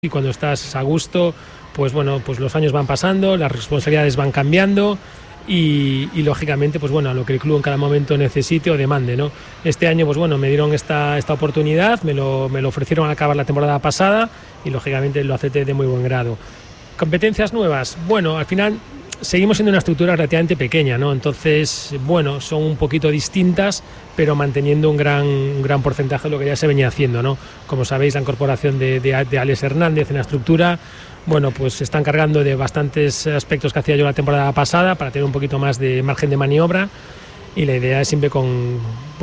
y cuando estás a gusto, pues bueno, pues los años van pasando, las responsabilidades van cambiando y lógicamente, pues bueno, a lo que el club en cada momento necesite o demande, ¿no? Este año, pues bueno, me dieron esta oportunidad, me lo ofrecieron al acabar la temporada pasada y lógicamente lo acepté de muy buen grado. Competencias nuevas, bueno, al final seguimos siendo una estructura relativamente pequeña, ¿no? Entonces, bueno, son un poquito distintas, pero manteniendo un gran porcentaje de lo que ya se venía haciendo, ¿no? Como sabéis, la incorporación de Alex Hernández en la estructura, bueno, pues se están cargando de bastantes aspectos que hacía yo la temporada pasada para tener un poquito más de margen de maniobra, y la idea es siempre con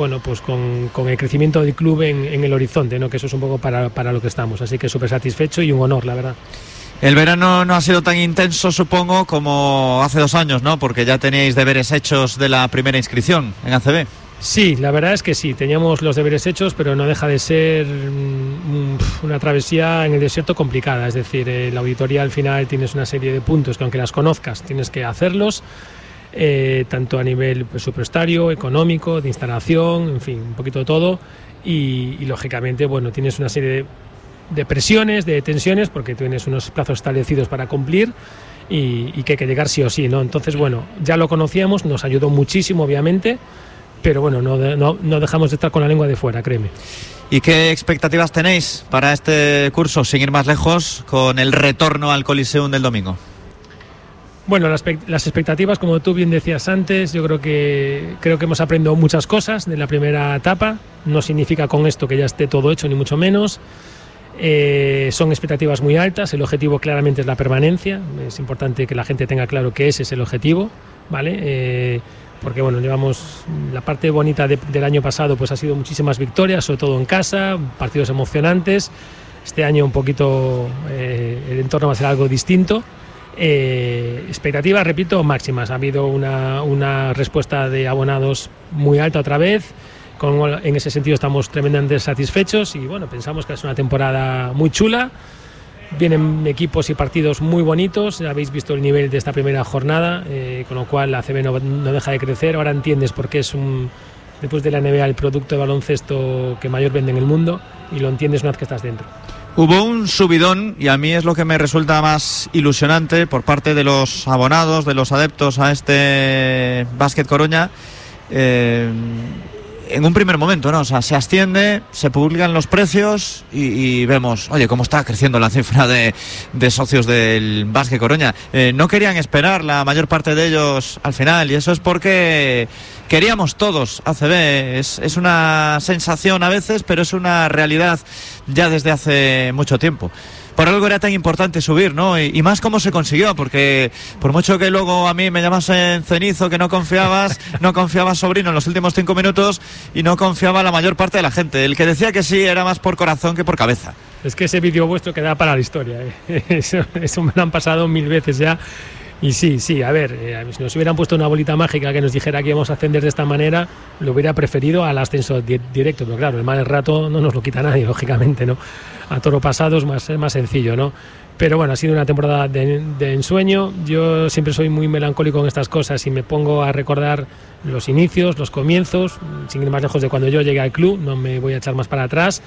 el crecimiento del club en el horizonte, ¿no? Que eso es un poco para lo que estamos, así que súper satisfecho y un honor, la verdad. El verano no ha sido tan intenso, supongo, como hace 2 años, ¿no? Porque ya teníais deberes hechos de la primera inscripción en ACB. Sí, la verdad es que sí, teníamos los deberes hechos, pero no deja de ser una travesía en el desierto complicada. Es decir, la auditoría al final tienes una serie de puntos que aunque las conozcas tienes que hacerlos, tanto a nivel presupuestario, económico, de instalación, en fin, un poquito de todo. Y lógicamente, bueno, tienes una serie de presiones, de tensiones, porque tienes unos plazos establecidos para cumplir y que hay que llegar sí o sí, ¿no? Entonces, bueno, ya lo conocíamos, nos ayudó muchísimo, obviamente, pero bueno, no dejamos de estar con la lengua de fuera, créeme. ¿Y qué expectativas tenéis para este curso, sin ir más lejos, con el retorno al Coliseum del domingo? Bueno, las expectativas, como tú bien decías antes, yo creo que hemos aprendido muchas cosas de la primera etapa. No significa con esto que ya esté todo hecho, ni mucho menos. Son expectativas muy altas, el objetivo claramente es la permanencia, es importante que la gente tenga claro que ese es el objetivo, ¿vale? Porque bueno, llevamos la parte bonita del año pasado, pues ha sido muchísimas victorias, sobre todo en casa, partidos emocionantes. Este año un poquito el entorno va a ser algo distinto. Expectativas, repito, máximas. Ha habido una respuesta de abonados muy alta otra vez. En ese sentido estamos tremendamente satisfechos y bueno, pensamos que es una temporada muy chula. Vienen equipos y partidos muy bonitos, ya habéis visto el nivel de esta primera jornada, con lo cual la ACB no deja de crecer. Ahora entiendes por qué es después de la NBA el producto de baloncesto que mayor vende en el mundo, y lo entiendes una vez que estás dentro. Hubo un subidón, y a mí es lo que me resulta más ilusionante, por parte de los abonados, de los adeptos a este Básquet Coruña. En un primer momento, ¿no? O sea, se asciende, se publican los precios y vemos, oye, cómo está creciendo la cifra de socios del Básquet Coruña. No querían esperar la mayor parte de ellos al final, y eso es porque queríamos todos ACB. Es una sensación a veces, pero es una realidad ya desde hace mucho tiempo. Por algo era tan importante subir, ¿no? Y más cómo se consiguió, porque por mucho que luego a mí me llamasen cenizo, que no confiabas Sobrino en los últimos 5 minutos, y no confiaba la mayor parte de la gente. El que decía que sí era más por corazón que por cabeza. Es que ese vídeo vuestro queda para la historia, ¿eh? Eso me lo han pasado 1000 veces ya. Y sí, a ver, si nos hubieran puesto una bolita mágica que nos dijera que íbamos a ascender de esta manera, lo hubiera preferido al ascenso directo, pero claro, el mal rato no nos lo quita nadie, lógicamente, ¿no? A toro pasado es más sencillo, ¿no? Pero bueno, ha sido una temporada de ensueño. Yo siempre soy muy melancólico en estas cosas y me pongo a recordar los inicios, los comienzos, sin ir más lejos de cuando yo llegué al club, no me voy a echar más para atrás.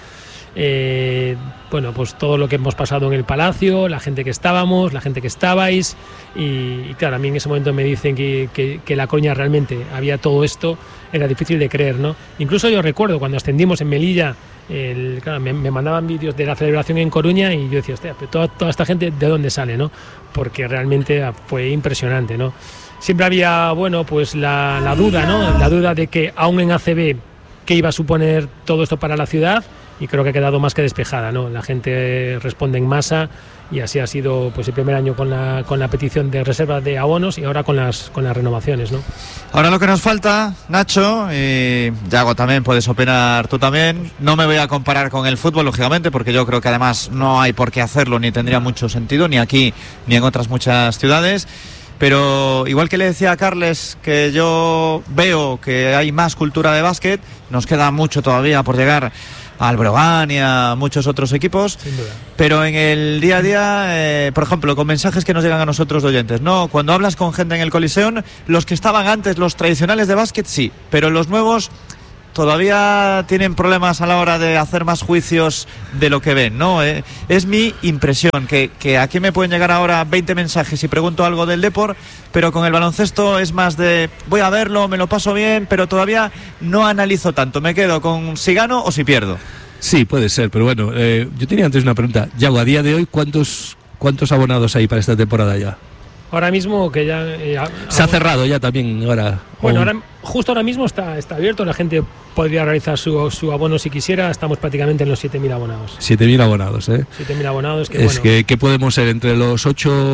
Bueno, pues todo lo que hemos pasado en el Palacio, la gente que estábamos, la gente que estabais, y claro, a mí en ese momento me dicen que La Coruña realmente había todo esto, era difícil de creer, ¿no? Incluso yo recuerdo cuando ascendimos en Melilla, claro, me mandaban vídeos de la celebración en Coruña y yo decía, hostia, pero toda esta gente, ¿de dónde sale, no? Porque realmente fue impresionante, ¿no? Siempre había, bueno, pues la duda, ¿no? La duda de que aún en ACB, ¿qué iba a suponer todo esto para la ciudad? Y creo que ha quedado más que despejada, ¿no? La gente responde en masa y así ha sido, pues, el primer año con la petición de reserva de abonos y ahora con las renovaciones, ¿no? Ahora lo que nos falta, Nacho, y Yago también puedes opinar tú también. No me voy a comparar con el fútbol, lógicamente, porque yo creo que además no hay por qué hacerlo, ni tendría mucho sentido, ni aquí ni en otras muchas ciudades. Pero igual que le decía a Carles que yo veo que hay más cultura de básquet, nos queda mucho todavía por llegar al Brogan y a muchos otros equipos, pero en el día a día, por ejemplo, con mensajes que nos llegan a nosotros de oyentes, ¿no? Cuando hablas con gente en el Coliseum, los que estaban antes, los tradicionales de básquet, sí, pero los nuevos todavía tienen problemas a la hora de hacer más juicios de lo que ven, ¿no? Es mi impresión, que aquí me pueden llegar ahora 20 mensajes y pregunto algo del Depor, pero con el baloncesto es más de voy a verlo, me lo paso bien, pero todavía no analizo tanto, me quedo con si gano o si pierdo. Sí, puede ser, pero bueno, yo tenía antes una pregunta. Yago, a día de hoy, ¿cuántos abonados hay para esta temporada ya? Ahora mismo que ya... se ha cerrado ya también ahora. Bueno, justo ahora mismo está abierto, la gente podría realizar su abono si quisiera, estamos prácticamente en los 7.000 abonados. 7.000 abonados, ¿eh? 7.000 abonados. Que podemos ser entre los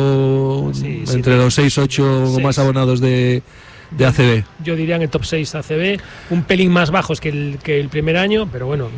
8, sí, entre los 6, 8 o más abonados de ACB. Yo diría en el top 6 ACB, un pelín más bajos que el primer año, pero bueno,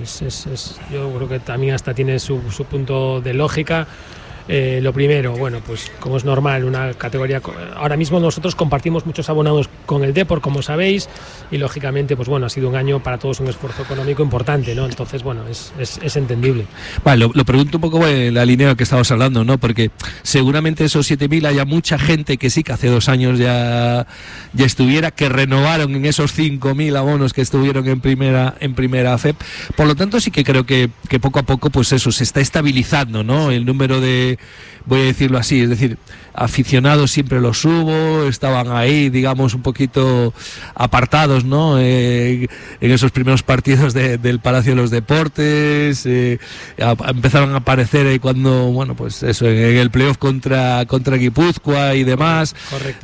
yo creo que también hasta tiene su punto de lógica. Lo primero, bueno, pues como es normal, una categoría. Ahora mismo nosotros compartimos muchos abonados con el Depor, como sabéis, y lógicamente, pues bueno, ha sido un año para todos un esfuerzo económico importante, ¿no? Entonces, bueno, es entendible. Vale, lo pregunto un poco en la línea que estabas hablando, ¿no? Porque seguramente esos 7.000 haya mucha gente que sí que hace 2 años ya estuviera, que renovaron en esos 5.000 abonos que estuvieron en primera FEP. Por lo tanto, sí que creo que poco a poco, pues eso, se está estabilizando, ¿no? El número de, voy a decirlo así, es decir, aficionados siempre los hubo, estaban ahí, digamos, un poquito apartados, ¿no? En esos primeros partidos del Palacio de los Deportes, empezaron a aparecer cuando, bueno, pues eso, en el playoff contra Guipúzcoa y demás. Correcto.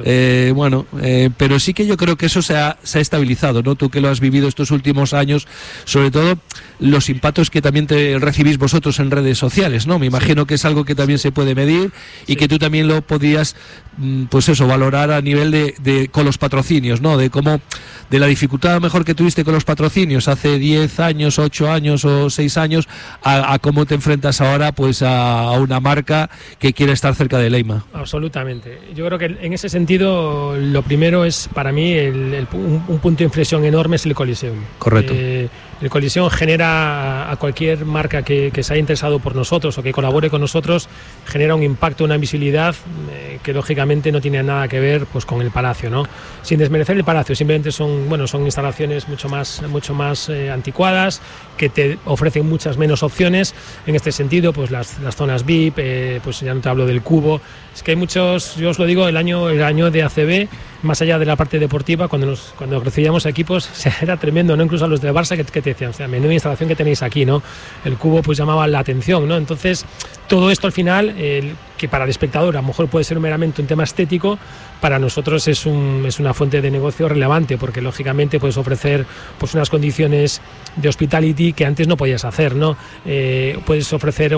Pero sí que yo creo que eso se ha estabilizado, ¿no? Tú que lo has vivido estos últimos años, sobre todo los impactos que también te recibís vosotros en redes sociales, ¿no? Me imagino que es algo que también se puede medir y que tú también lo podías, pues eso, valorar a nivel de con los patrocinios, ¿no? De la dificultad a lo mejor que tuviste con los patrocinios hace 10 años, 8 años o 6 años a cómo te enfrentas ahora pues a una marca que quiere estar cerca de Leima. Absolutamente. Yo creo que en ese sentido lo primero es para mí un punto de inflexión enorme es el Coliseum. Correcto. El Coliseum genera a cualquier marca que se haya interesado por nosotros o que colabore con nosotros, genera un impacto, una visibilidad que lógicamente no tiene nada que ver pues con el Palacio, ¿no? Sin desmerecer el Palacio, simplemente son instalaciones mucho más anticuadas, que te ofrecen muchas menos opciones en este sentido, pues las zonas VIP, pues ya no te hablo del cubo. Es que hay muchos, yo os lo digo, el año de ACB, más allá de la parte deportiva, cuando recibíamos equipos, era tremendo, ¿no? Incluso a los de Barça que te decían, o sea, menuda instalación que tenéis aquí, ¿no? El cubo pues llamaba la atención, ¿no? Entonces, todo esto al final, que para el espectador a lo mejor puede ser meramente un tema estético, para nosotros es una fuente de negocio relevante, porque lógicamente puedes ofrecer pues unas condiciones de hospitality que antes no podías hacer, ¿no? Puedes ofrecer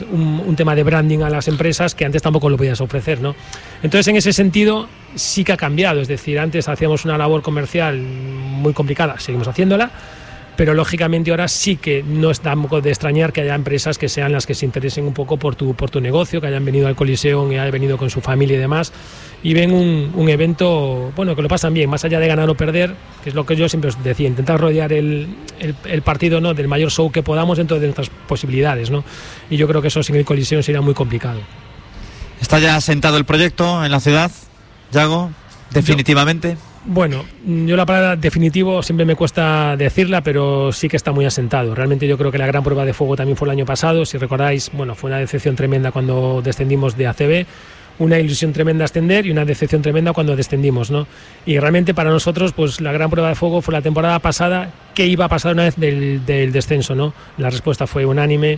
un tema de branding a las empresas que antes tampoco lo podías ofrecer, ¿no? Entonces, en ese sentido sí que ha cambiado, es decir, antes hacíamos una labor comercial muy complicada, seguimos haciéndola, pero lógicamente ahora sí que no es tampoco de extrañar que haya empresas que sean las que se interesen un poco por tu negocio, que hayan venido al Coliseum y hayan venido con su familia y demás, y ven un evento, bueno, que lo pasan bien, más allá de ganar o perder, que es lo que yo siempre os decía, intentar rodear el partido, ¿no?, del mayor show que podamos dentro de nuestras posibilidades, ¿no? Y yo creo que eso sin el Coliseum sería muy complicado. ¿Está ya asentado el proyecto en la ciudad, Yago? ¿Definitivamente? Bueno, yo la palabra definitivo siempre me cuesta decirla, pero sí que está muy asentado. Realmente yo creo que la gran prueba de fuego también fue el año pasado. Si recordáis, bueno, fue una decepción tremenda cuando descendimos de ACB, una ilusión tremenda ascender y una decepción tremenda cuando descendimos, ¿no? Y realmente para nosotros, pues la gran prueba de fuego fue la temporada pasada. ¿Qué iba a pasar una vez del descenso, no? La respuesta fue unánime,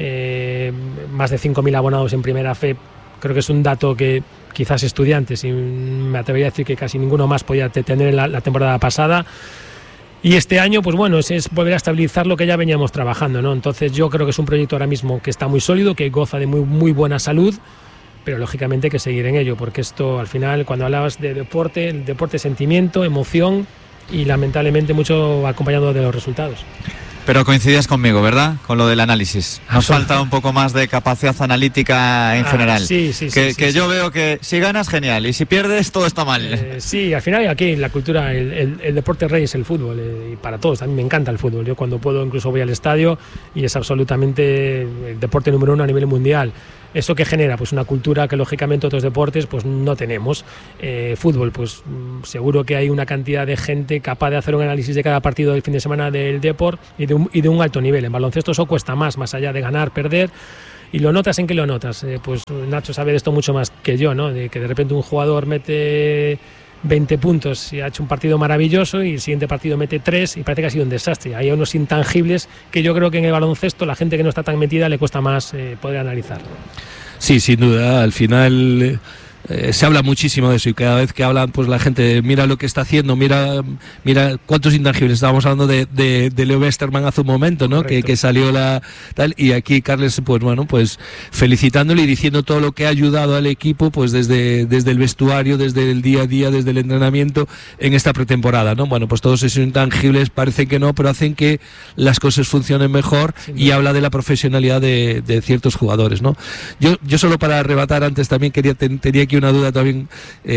más de 5.000 abonados en primera FEP. Creo que es un dato que quizás estudiantes, y me atrevería a decir que casi ninguno más podía tener la temporada pasada. Y este año, pues bueno, es volver a estabilizar lo que ya veníamos trabajando, ¿no? Entonces yo creo que es un proyecto ahora mismo que está muy sólido, que goza de muy, muy buena salud, pero lógicamente hay que seguir en ello, porque esto al final, cuando hablabas de deporte, el deporte es sentimiento, emoción y lamentablemente mucho acompañado de los resultados. Pero coincidías conmigo, ¿verdad? Con lo del análisis. Nos falta un poco más de capacidad analítica en general. Sí. Yo veo que si ganas, genial. Y si pierdes, todo está mal. Sí, al final aquí la cultura, el deporte rey es el fútbol. Y para todos, a mí me encanta el fútbol. Yo cuando puedo incluso voy al estadio y es absolutamente el deporte número 1 a nivel mundial. ¿Eso que genera? Pues una cultura que lógicamente otros deportes pues no tenemos. Fútbol, pues seguro que hay una cantidad de gente capaz de hacer un análisis de cada partido del fin de semana del Depor y de un alto nivel. En baloncesto eso cuesta más allá de ganar, perder. ¿Y lo notas en qué lo notas? Pues Nacho sabe de esto mucho más que yo, ¿no? De que de repente un jugador mete 20 puntos y ha hecho un partido maravilloso y el siguiente partido mete 3 y parece que ha sido un desastre. Hay unos intangibles que yo creo que en el baloncesto la gente que no está tan metida le cuesta más poder analizar. Sí, sin duda, al final se habla muchísimo de eso y cada vez que hablan pues la gente mira lo que está haciendo, mira cuántos intangibles. Estábamos hablando de Leo Westerman hace un momento, ¿no? Que salió la tal, y aquí Carles pues bueno, pues felicitándole y diciendo todo lo que ha ayudado al equipo pues desde el vestuario, desde el día a día, desde el entrenamiento en esta pretemporada, ¿no? Bueno, pues todos esos intangibles parecen que no, pero hacen que las cosas funcionen mejor y habla de la profesionalidad de ciertos jugadores, ¿no? Yo solo para arrebatar antes también tenía aquí una duda también,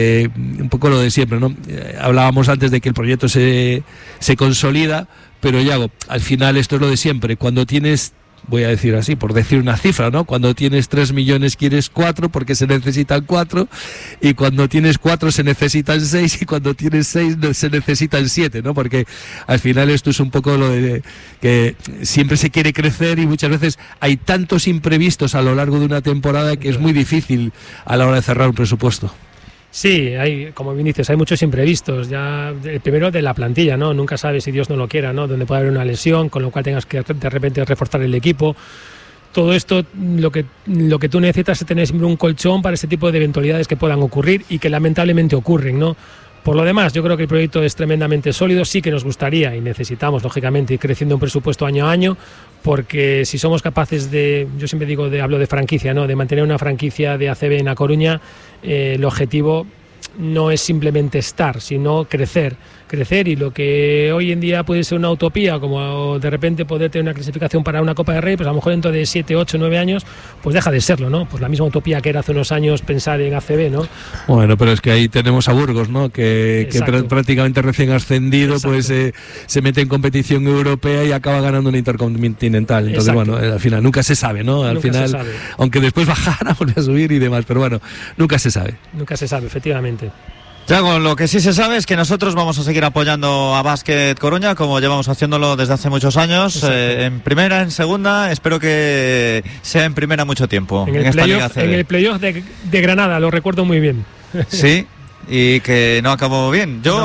un poco lo de siempre, ¿no? Hablábamos antes de que el proyecto se consolida, pero Yago, al final esto es lo de siempre. Cuando tienes, voy a decir así, por decir una cifra, ¿no? Cuando tienes 3 millones quieres 4 porque se necesitan 4, y cuando tienes 4 se necesitan 6, y cuando tienes 6 se necesitan 7, ¿no? Porque al final esto es un poco lo de que siempre se quiere crecer y muchas veces hay tantos imprevistos a lo largo de una temporada que es muy difícil a la hora de cerrar un presupuesto. Sí, como bien dices, hay muchos imprevistos. Ya el primero de la plantilla, ¿no? Nunca sabes, si Dios no lo quiera, ¿no? Donde puede haber una lesión, con lo cual tengas que de repente reforzar el equipo. Todo esto, lo que tú necesitas es tener siempre un colchón para este tipo de eventualidades que puedan ocurrir y que lamentablemente ocurren, ¿no? Por lo demás, yo creo que el proyecto es tremendamente sólido. Sí que nos gustaría y necesitamos, lógicamente, ir creciendo un presupuesto año a año, porque si somos capaces yo siempre digo, hablo de franquicia, ¿no? De mantener una franquicia de ACB en A Coruña, el objetivo no es simplemente estar, sino crecer, y lo que hoy en día puede ser una utopía, como de repente poder tener una clasificación para una Copa de Rey, pues a lo mejor dentro de 7, 8, 9 años, pues deja de serlo, ¿no? Pues la misma utopía que era hace unos años pensar en ACB, ¿no? Bueno, pero es que ahí tenemos a Burgos, ¿no? Que prácticamente recién ascendido, exacto, pues se mete en competición europea y acaba ganando una intercontinental. Entonces, exacto, bueno, al final nunca se sabe, ¿no? Al final, aunque después bajara, volver a subir y demás, pero bueno, nunca se sabe. Nunca se sabe, efectivamente. Yago, lo que sí se sabe es que nosotros vamos a seguir apoyando a Básquet Coruña como llevamos haciéndolo desde hace muchos años, en primera, en segunda, espero que sea en primera mucho tiempo. En esta Liga CB. En el playoff de Granada, lo recuerdo muy bien. Sí. Y que no acabó bien. Yo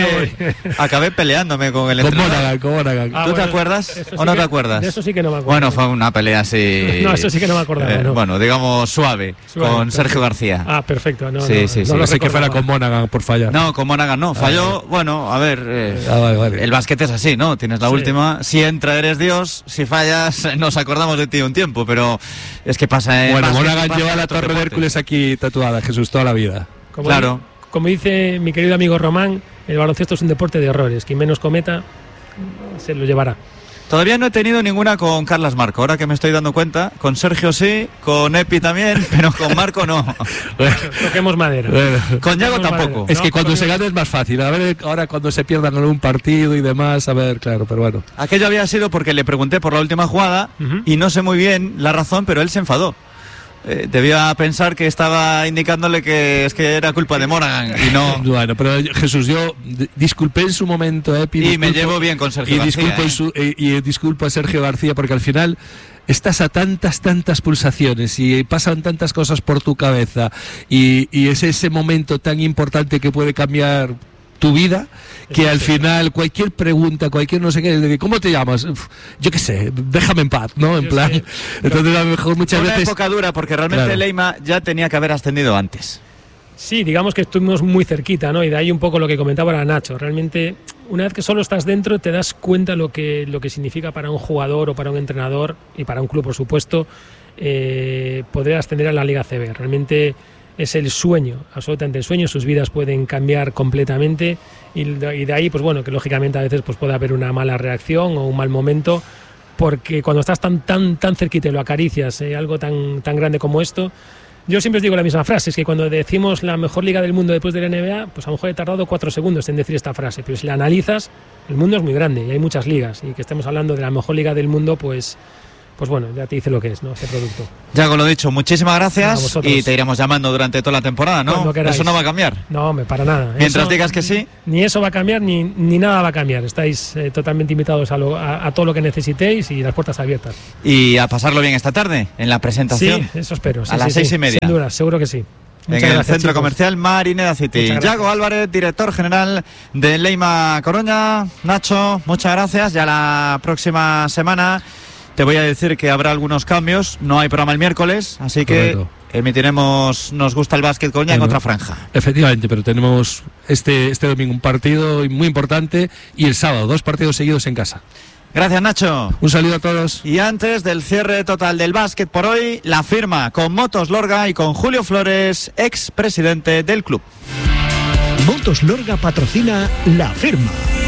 acabé peleándome con el entrenador. Con Monaghan. ¿Tú te acuerdas o no te acuerdas? De eso sí que no me acuerdo. Bueno, fue una pelea así. No, eso sí que no me acordaba. No. Bueno, digamos suave con perfecto. Sergio García. Ah, perfecto. No sé que fuera con Monaghan por fallar. No, con Monaghan no. Falló. Bueno, a ver. Vale. El básquet es así, ¿no? Tienes la última. Si entra, eres Dios. Si fallas, nos acordamos de ti un tiempo. Pero es que pasa en. Bueno, Monaghan lleva la Torre de Hércules aquí tatuada, Jesús, toda la vida. Claro. Como dice mi querido amigo Román, el baloncesto es un deporte de errores. Quien menos cometa se lo llevará. Todavía no he tenido ninguna con Carlas Marco, ahora que me estoy dando cuenta. Con Sergio sí, con Epi también, pero con Marco no. Toquemos madera. Con Yago tampoco. Es que cuando se gana es más fácil. A ver, ahora cuando se pierdan algún partido y demás, a ver, claro, pero bueno. Aquello había sido porque le pregunté por la última jugada y no sé muy bien la razón, pero él se enfadó. Debía pensar que estaba indicándole que es que era culpa de Monaghan y no. Bueno, pero Jesús, yo disculpé en su momento, y me llevo bien con Sergio García. Y disculpo a Sergio García porque al final estás a tantas pulsaciones y pasan tantas cosas por tu cabeza y es ese momento tan importante que puede cambiar tu vida, que al final cualquier pregunta, cualquier no sé qué, ¿cómo te llamas? Yo qué sé, déjame en paz, ¿no? En plan, entonces a lo mejor muchas veces... Una época dura, porque realmente Leima ya tenía que haber ascendido antes. Sí, digamos que estuvimos muy cerquita, ¿no? Y de ahí un poco lo que comentaba ahora Nacho. Realmente, una vez que solo estás dentro, te das cuenta lo que significa para un jugador o para un entrenador, y para un club, por supuesto, poder ascender a la Liga CB. Realmente es el sueño, absolutamente el sueño. Sus vidas pueden cambiar completamente y de ahí, pues bueno, que lógicamente a veces pues puede haber una mala reacción o un mal momento, porque cuando estás tan cerquita y lo acaricias, algo tan grande como esto. Yo siempre os digo la misma frase, es que cuando decimos la mejor liga del mundo después de la NBA, pues a lo mejor he tardado 4 segundos en decir esta frase, pero si la analizas, el mundo es muy grande y hay muchas ligas, y que estemos hablando de la mejor liga del mundo, pues pues bueno, ya te dice lo que es, ¿no? Ese producto. Yago, lo dicho, muchísimas gracias A y te iremos llamando durante toda la temporada, ¿no? Cuando queráis. Eso no va a cambiar. No, para nada. Mientras Eso, digas que sí. Ni eso va a cambiar, ni nada va a cambiar. Estáis totalmente invitados a todo lo que necesitéis y las puertas abiertas. Y a pasarlo bien esta tarde en la presentación. Sí, eso espero. Sí, a las 6:30. Sin duda, seguro que sí. Muchas En el gracias, centro chicos. comercial Marineda City. Yago Álvarez, director general de Leima Coruña. Nacho, muchas gracias. Ya la próxima semana te voy a decir que habrá algunos cambios. No hay programa el miércoles, así Correcto. que emitiremos Nos gusta el básquet Coruña en otra franja. Efectivamente, pero tenemos este domingo un partido muy importante y el sábado 2 partidos seguidos en casa. Gracias, Nacho. Un saludo a todos. Y antes del cierre total del básquet por hoy, la firma con Motos Lorga y con Julio Flores, ex presidente del club. Motos Lorga patrocina La Firma.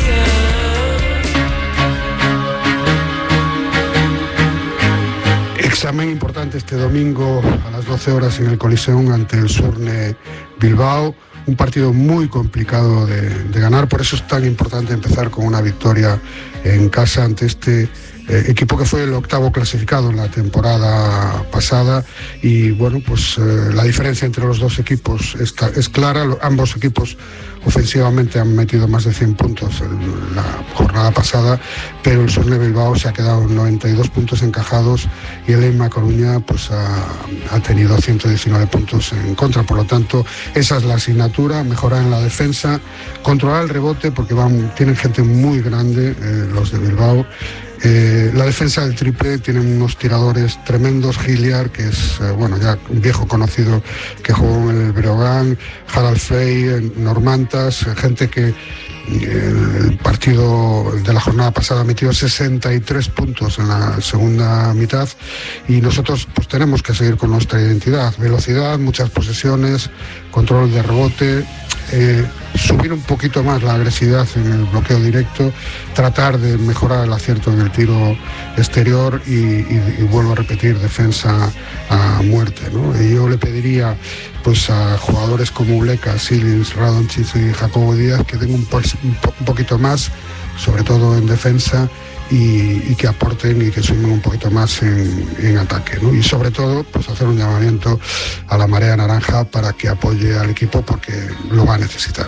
Examen importante este domingo a las 12 horas en el Coliseum ante el Surne Bilbao. Un partido muy complicado de ganar, por eso es tan importante empezar con una victoria en casa ante este equipo que fue el 8º clasificado en la temporada pasada. Y bueno, pues la diferencia entre los dos equipos es clara. Ambos equipos ofensivamente han metido más de 100 puntos en la jornada pasada, pero el Surne Bilbao se ha quedado en 92 puntos encajados y el Leima Coruña pues ha tenido 119 puntos en contra. Por lo tanto, esa es la asignatura: mejorar en la defensa, controlar el rebote, porque tienen gente muy grande los de Bilbao. La defensa del triple, tienen unos tiradores tremendos. Giliar, que es ya un viejo conocido que jugó en el Breogán, Harald Frey, Normantas, gente que el partido de la jornada pasada metió 63 puntos en la segunda mitad, y nosotros pues tenemos que seguir con nuestra identidad: velocidad, muchas posesiones, control de rebote, subir un poquito más la agresividad en el bloqueo directo, tratar de mejorar el acierto en el tiro exterior y vuelvo a repetir, defensa a muerte, ¿no? Y yo le pediría pues a jugadores como Uleka, Silins, Radonjic y Jacobo Díaz que den un poquito más, sobre todo en defensa, y que aporten y que sumen un poquito más en ataque, ¿no? Y sobre todo pues hacer un llamamiento a la marea naranja para que apoye al equipo, porque lo va a necesitar.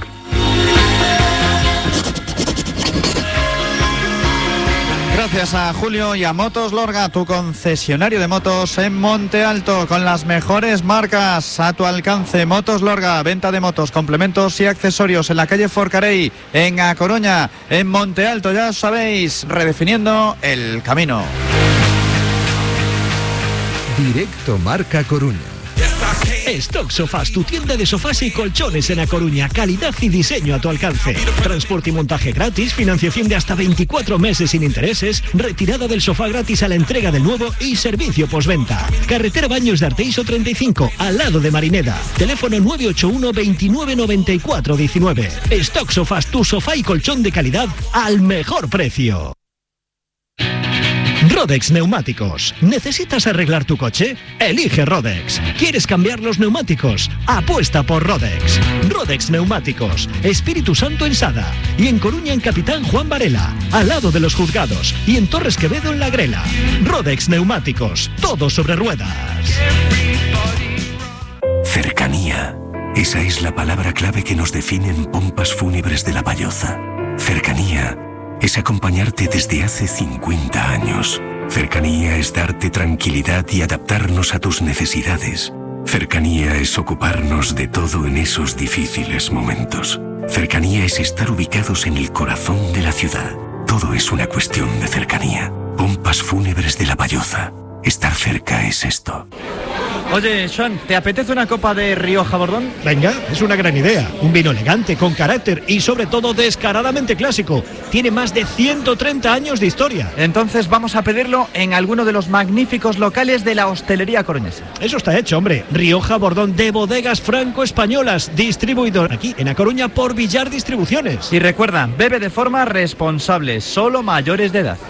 Gracias a Julio y a Motos Lorga, tu concesionario de motos en Monte Alto, con las mejores marcas a tu alcance. Motos Lorga, venta de motos, complementos y accesorios en la calle Forcarey, en A Coruña, en Monte Alto, ya sabéis, redefiniendo el camino. Directo Marca Coruña. Stock Sofás, tu tienda de sofás y colchones en A Coruña. Calidad y diseño a tu alcance. Transporte y montaje gratis, financiación de hasta 24 meses sin intereses, retirada del sofá gratis a la entrega del nuevo y servicio postventa. Carretera Baños de Arteiso 35, al lado de Marineda. Teléfono 981 29 94 19. Stock Sofás, tu sofá y colchón de calidad al mejor precio. Rodex Neumáticos. ¿Necesitas arreglar tu coche? Elige Rodex. ¿Quieres cambiar los neumáticos? Apuesta por Rodex. Rodex Neumáticos. Espíritu Santo en Sada. Y en Coruña en Capitán Juan Varela, al lado de los juzgados. Y en Torres Quevedo en La Grela. Rodex Neumáticos. Todo sobre ruedas. Cercanía. Esa es la palabra clave que nos define en Pompas Fúnebres de La Palloza. Cercanía es acompañarte desde hace 50 años. Cercanía es darte tranquilidad y adaptarnos a tus necesidades. Cercanía es ocuparnos de todo en esos difíciles momentos. Cercanía es estar ubicados en el corazón de la ciudad. Todo es una cuestión de cercanía. Pompas Fúnebres de La Palloza. Estar cerca es esto. Oye, Joan, ¿te apetece una copa de Rioja Bordón? Venga, es una gran idea. Un vino elegante, con carácter y sobre todo descaradamente clásico. Tiene más de 130 años de historia. Entonces vamos a pedirlo en alguno de los magníficos locales de la hostelería coruñesa. Eso está hecho, hombre. Rioja Bordón de Bodegas Franco-Españolas, distribuidor aquí en A Coruña por Villar Distribuciones. Y recuerda, bebe de forma responsable, solo mayores de edad.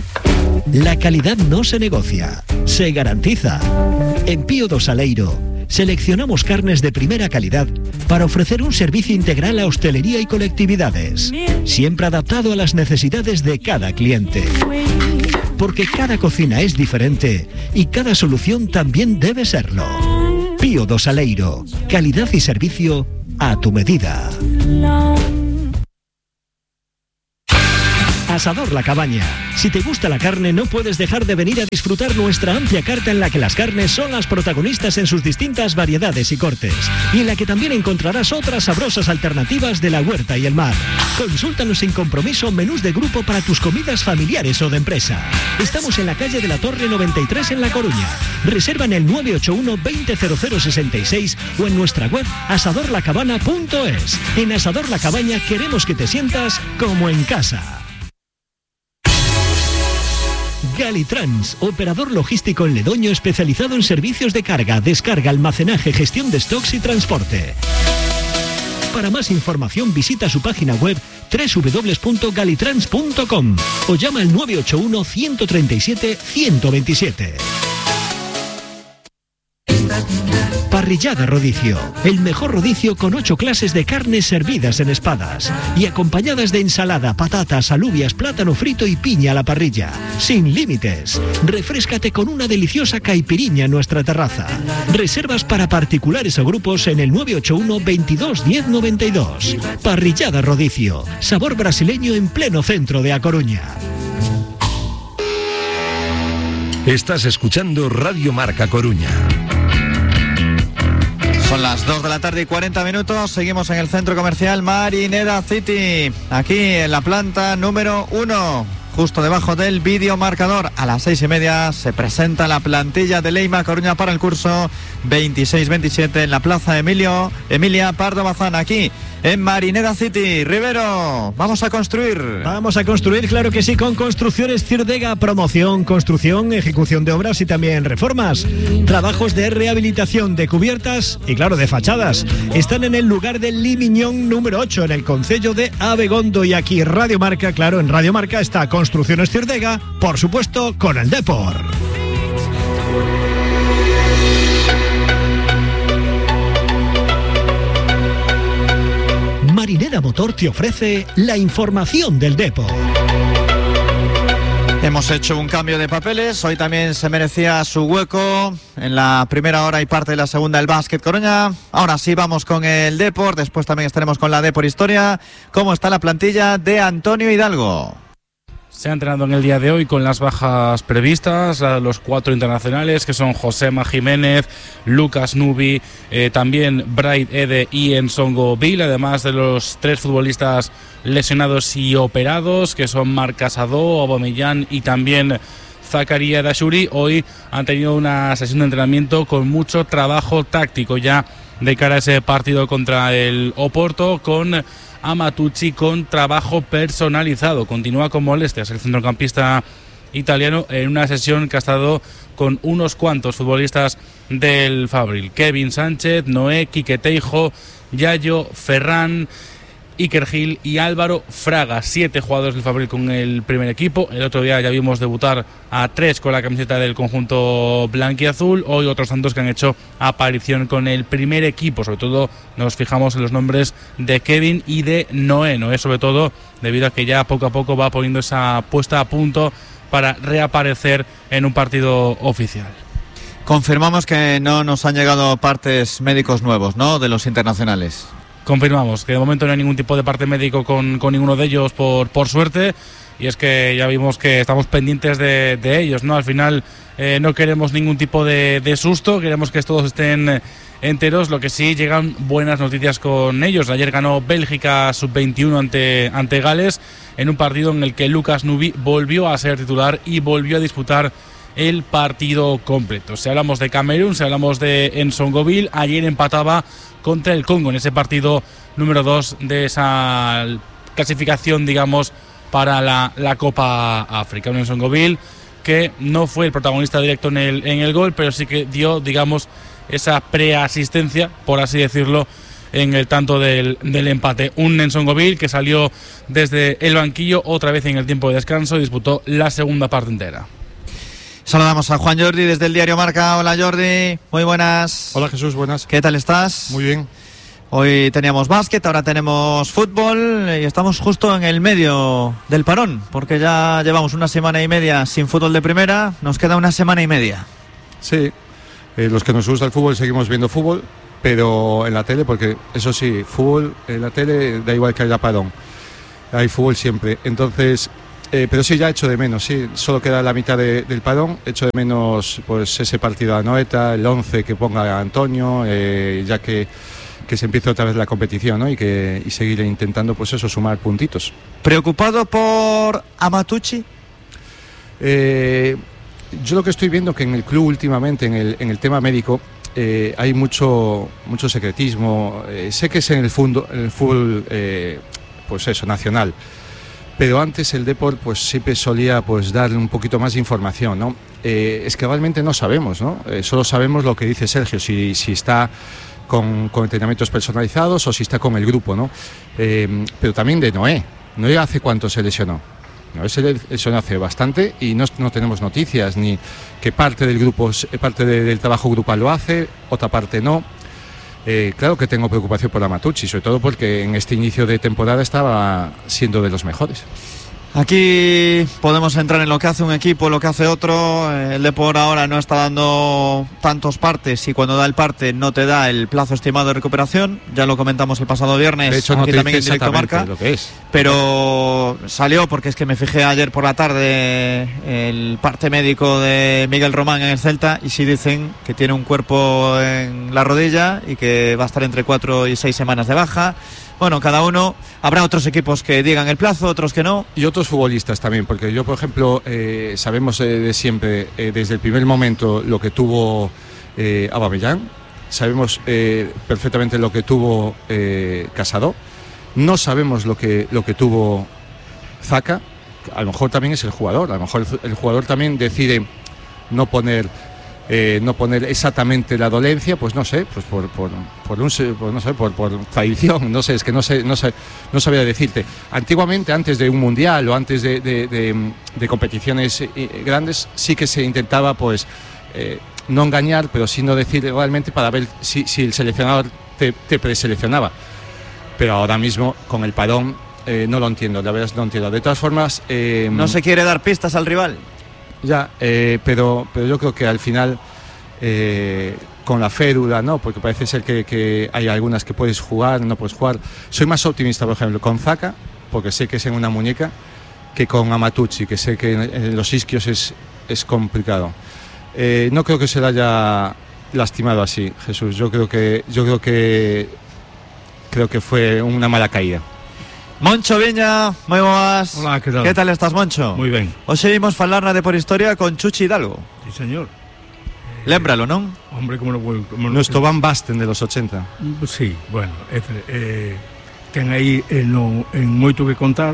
La calidad no se negocia, se garantiza. En Pío do Saleiro seleccionamos carnes de primera calidad para ofrecer un servicio integral a hostelería y colectividades, siempre adaptado a las necesidades de cada cliente. Porque cada cocina es diferente y cada solución también debe serlo. Pío do Saleiro, calidad y servicio a tu medida. Asador La Cabaña. Si te gusta la carne, no puedes dejar de venir a disfrutar nuestra amplia carta en la que las carnes son las protagonistas en sus distintas variedades y cortes, y en la que también encontrarás otras sabrosas alternativas de la huerta y el mar. Consúltanos sin compromiso menús de grupo para tus comidas familiares o de empresa. Estamos en la calle de la Torre 93 en La Coruña. Reserva en el 981 200066 o en nuestra web asadorlacabana.es. En Asador La Cabaña queremos que te sientas como en casa. Galitrans, operador logístico en Ledoño especializado en servicios de carga, descarga, almacenaje, gestión de stocks y transporte. Para más información visita su página web www.galitrans.com o llama al 981 137 127. Parrillada Rodicio, el mejor rodicio con 8 clases de carnes servidas en espadas y acompañadas de ensalada, patatas, alubias, plátano frito y piña a la parrilla, sin límites. Refréscate con una deliciosa caipiriña en nuestra terraza. Reservas para particulares o grupos en el 981 22 10 92. Parrillada Rodicio, sabor brasileño en pleno centro de A Coruña. Estás escuchando Radio Marca Coruña. Son las 2 de la tarde y 40 minutos. Seguimos en el centro comercial Marineda City, aquí en la planta número 1, justo debajo del videomarcador. A las 6:30 se presenta la plantilla de Leima Coruña para el curso 26-27 en la plaza Emilia Pardo Bazán, aquí en Marineda City. Rivero, vamos a construir. Vamos a construir, claro que sí, con Construcciones Cirdega. Promoción, construcción, ejecución de obras y también reformas. Trabajos de rehabilitación de cubiertas y, claro, de fachadas. Están en el lugar del Limiñón número 8, en el concello de Abegondo. Y aquí Radio Marca, claro, en Radio Marca está Construcciones Cirdega, por supuesto, con el Depor. Marineda Motor te ofrece la información del Depor. Hemos hecho un cambio de papeles. Hoy también se merecía su hueco en la primera hora y parte de la segunda el Básquet Coruña. Ahora sí vamos con el Depor. Después también estaremos con la Depor Historia. ¿Cómo está la plantilla de Antonio Hidalgo? Se ha entrenado en el día de hoy con las bajas previstas, los 4 internacionales que son Josema Jiménez, Lucas Nubi, también Bright Ede y Ensongo Bill, además de los 3 futbolistas lesionados y operados que son Marc Casado, Aubameyang y también Zakaria Dashuri. Hoy han tenido una sesión de entrenamiento con mucho trabajo táctico ya de cara a ese partido contra el Oporto, con Amatucci con trabajo personalizado. Continúa con molestias el centrocampista italiano en una sesión que ha estado con unos cuantos futbolistas del Fabril: Kevin Sánchez, Noé, Quique Teijo, Yayo, Ferran, Iker Gil y Álvaro Fraga. 7 jugadores del Fabril con el primer equipo. El otro día ya vimos debutar a 3 con la camiseta del conjunto blanquiazul. Hoy otros tantos que han hecho aparición con el primer equipo. Sobre todo nos fijamos en los nombres de Kevin y de Noé. Noé sobre todo debido a que ya poco a poco va poniendo esa puesta a punto para reaparecer en un partido oficial. Confirmamos que no nos han llegado partes médicos nuevos, ¿no?, de los internacionales. Confirmamos que de momento no hay ningún tipo de parte médico con ninguno de ellos, por suerte, y es que ya vimos que estamos pendientes de ellos, ¿no? Al final no queremos ningún tipo de susto, queremos que todos estén enteros. Lo que sí, llegan buenas noticias con ellos. Ayer ganó Bélgica sub-21 ante Gales en un partido en el que Lucas Nubi volvió a ser titular y volvió a disputar el partido completo. Si hablamos de Camerún, si hablamos de Ensongo Bill, ayer empataba contra el Congo en ese partido número 2 de esa clasificación, digamos, para la Copa África. Un Ensongo Bill que no fue el protagonista directo en el gol, pero sí que dio, digamos, esa preasistencia, por así decirlo, en el tanto del empate. Un Ensongo Bill que salió desde el banquillo otra vez en el tiempo de descanso y disputó la segunda parte entera. Saludamos a Juan Jordi desde el diario Marca. Hola Jordi, muy buenas. Hola Jesús, buenas. ¿Qué tal estás? Muy bien. Hoy teníamos básquet, ahora tenemos fútbol y estamos justo en el medio del parón, porque ya llevamos una semana y media sin fútbol de primera, nos queda una semana y media. Sí, los que nos gusta el fútbol seguimos viendo fútbol, pero en la tele, porque eso sí, fútbol en la tele da igual que haya parón, hay fútbol siempre. Entonces, pero sí, ya echo de menos, sí, solo queda la mitad del parón, echo de menos pues ese partido de Anoeta, el 11 que ponga Antonio, ya que se empiece otra vez la competición, ¿no? y seguir intentando pues eso, sumar puntitos. ¿Preocupado por Amatucci? Yo lo que estoy viendo que en el club últimamente, en el tema médico, hay mucho secretismo. Sé que es en el fútbol pues eso, nacional, pero antes el Depor pues siempre solía pues darle un poquito más de información, ¿no? Es que realmente no sabemos, ¿no? Solo sabemos lo que dice Sergio, si está con entrenamientos personalizados o si está con el grupo, ¿no? Pero también de Noé. Noé ¿hace cuánto se lesionó? Noé se lesionó hace bastante y no tenemos noticias, ni que parte del grupo, parte del trabajo grupal lo hace, otra parte no. Claro que tengo preocupación por Amatucci, sobre todo porque en este inicio de temporada estaba siendo de los mejores. Aquí podemos entrar en lo que hace un equipo, lo que hace otro. El Depor ahora no está dando tantos partes y cuando da el parte no te da el plazo estimado de recuperación. Ya lo comentamos el pasado viernes. De hecho, no aquí te también dice en Directo Marca, lo que es. Pero salió, porque es que me fijé ayer por la tarde, el parte médico de Miguel Román en el Celta y sí dicen que tiene un cuerpo en la rodilla y que va a estar entre 4 y 6 semanas de baja. Bueno, cada uno, habrá otros equipos que digan el plazo, otros que no. Y otros futbolistas también, porque yo, por ejemplo, sabemos de siempre, desde el primer momento, lo que tuvo Aubameyang, sabemos perfectamente lo que tuvo Casado, no sabemos lo que tuvo Zaka, a lo mejor también es el jugador, a lo mejor el jugador también decide no poner exactamente la dolencia, pues no sé, pues por tradición, no sé, es que no sabía decirte. Antiguamente, antes de un mundial o antes de competiciones grandes, sí que se intentaba pues no engañar, pero sí no decir realmente para ver si el seleccionador te preseleccionaba. Pero ahora mismo, con el parón, no lo entiendo, la verdad es que no entiendo. De todas formas... ¿No se quiere dar pistas al rival? Ya, pero yo creo que al final con la férula, ¿no? Porque parece ser que hay algunas que puedes jugar, no puedes jugar. Soy más optimista, por ejemplo, con Zaka, porque sé que es en una muñeca, que con Amatucci, que sé que en los isquios es complicado. No creo que se le haya lastimado así, Jesús. Yo creo que fue una mala caída. Moncho Viña, moi boas. Hola, que tal? Que tal estás, Moncho? Moi ben. Hoxe vimos falar na Depor Historia con Chuchi Hidalgo. Sí, señor. Lémbralo, non? Hombre, como no... Nuestro Van Basten de los 80. Sí, bueno, ten aí en moito que contar,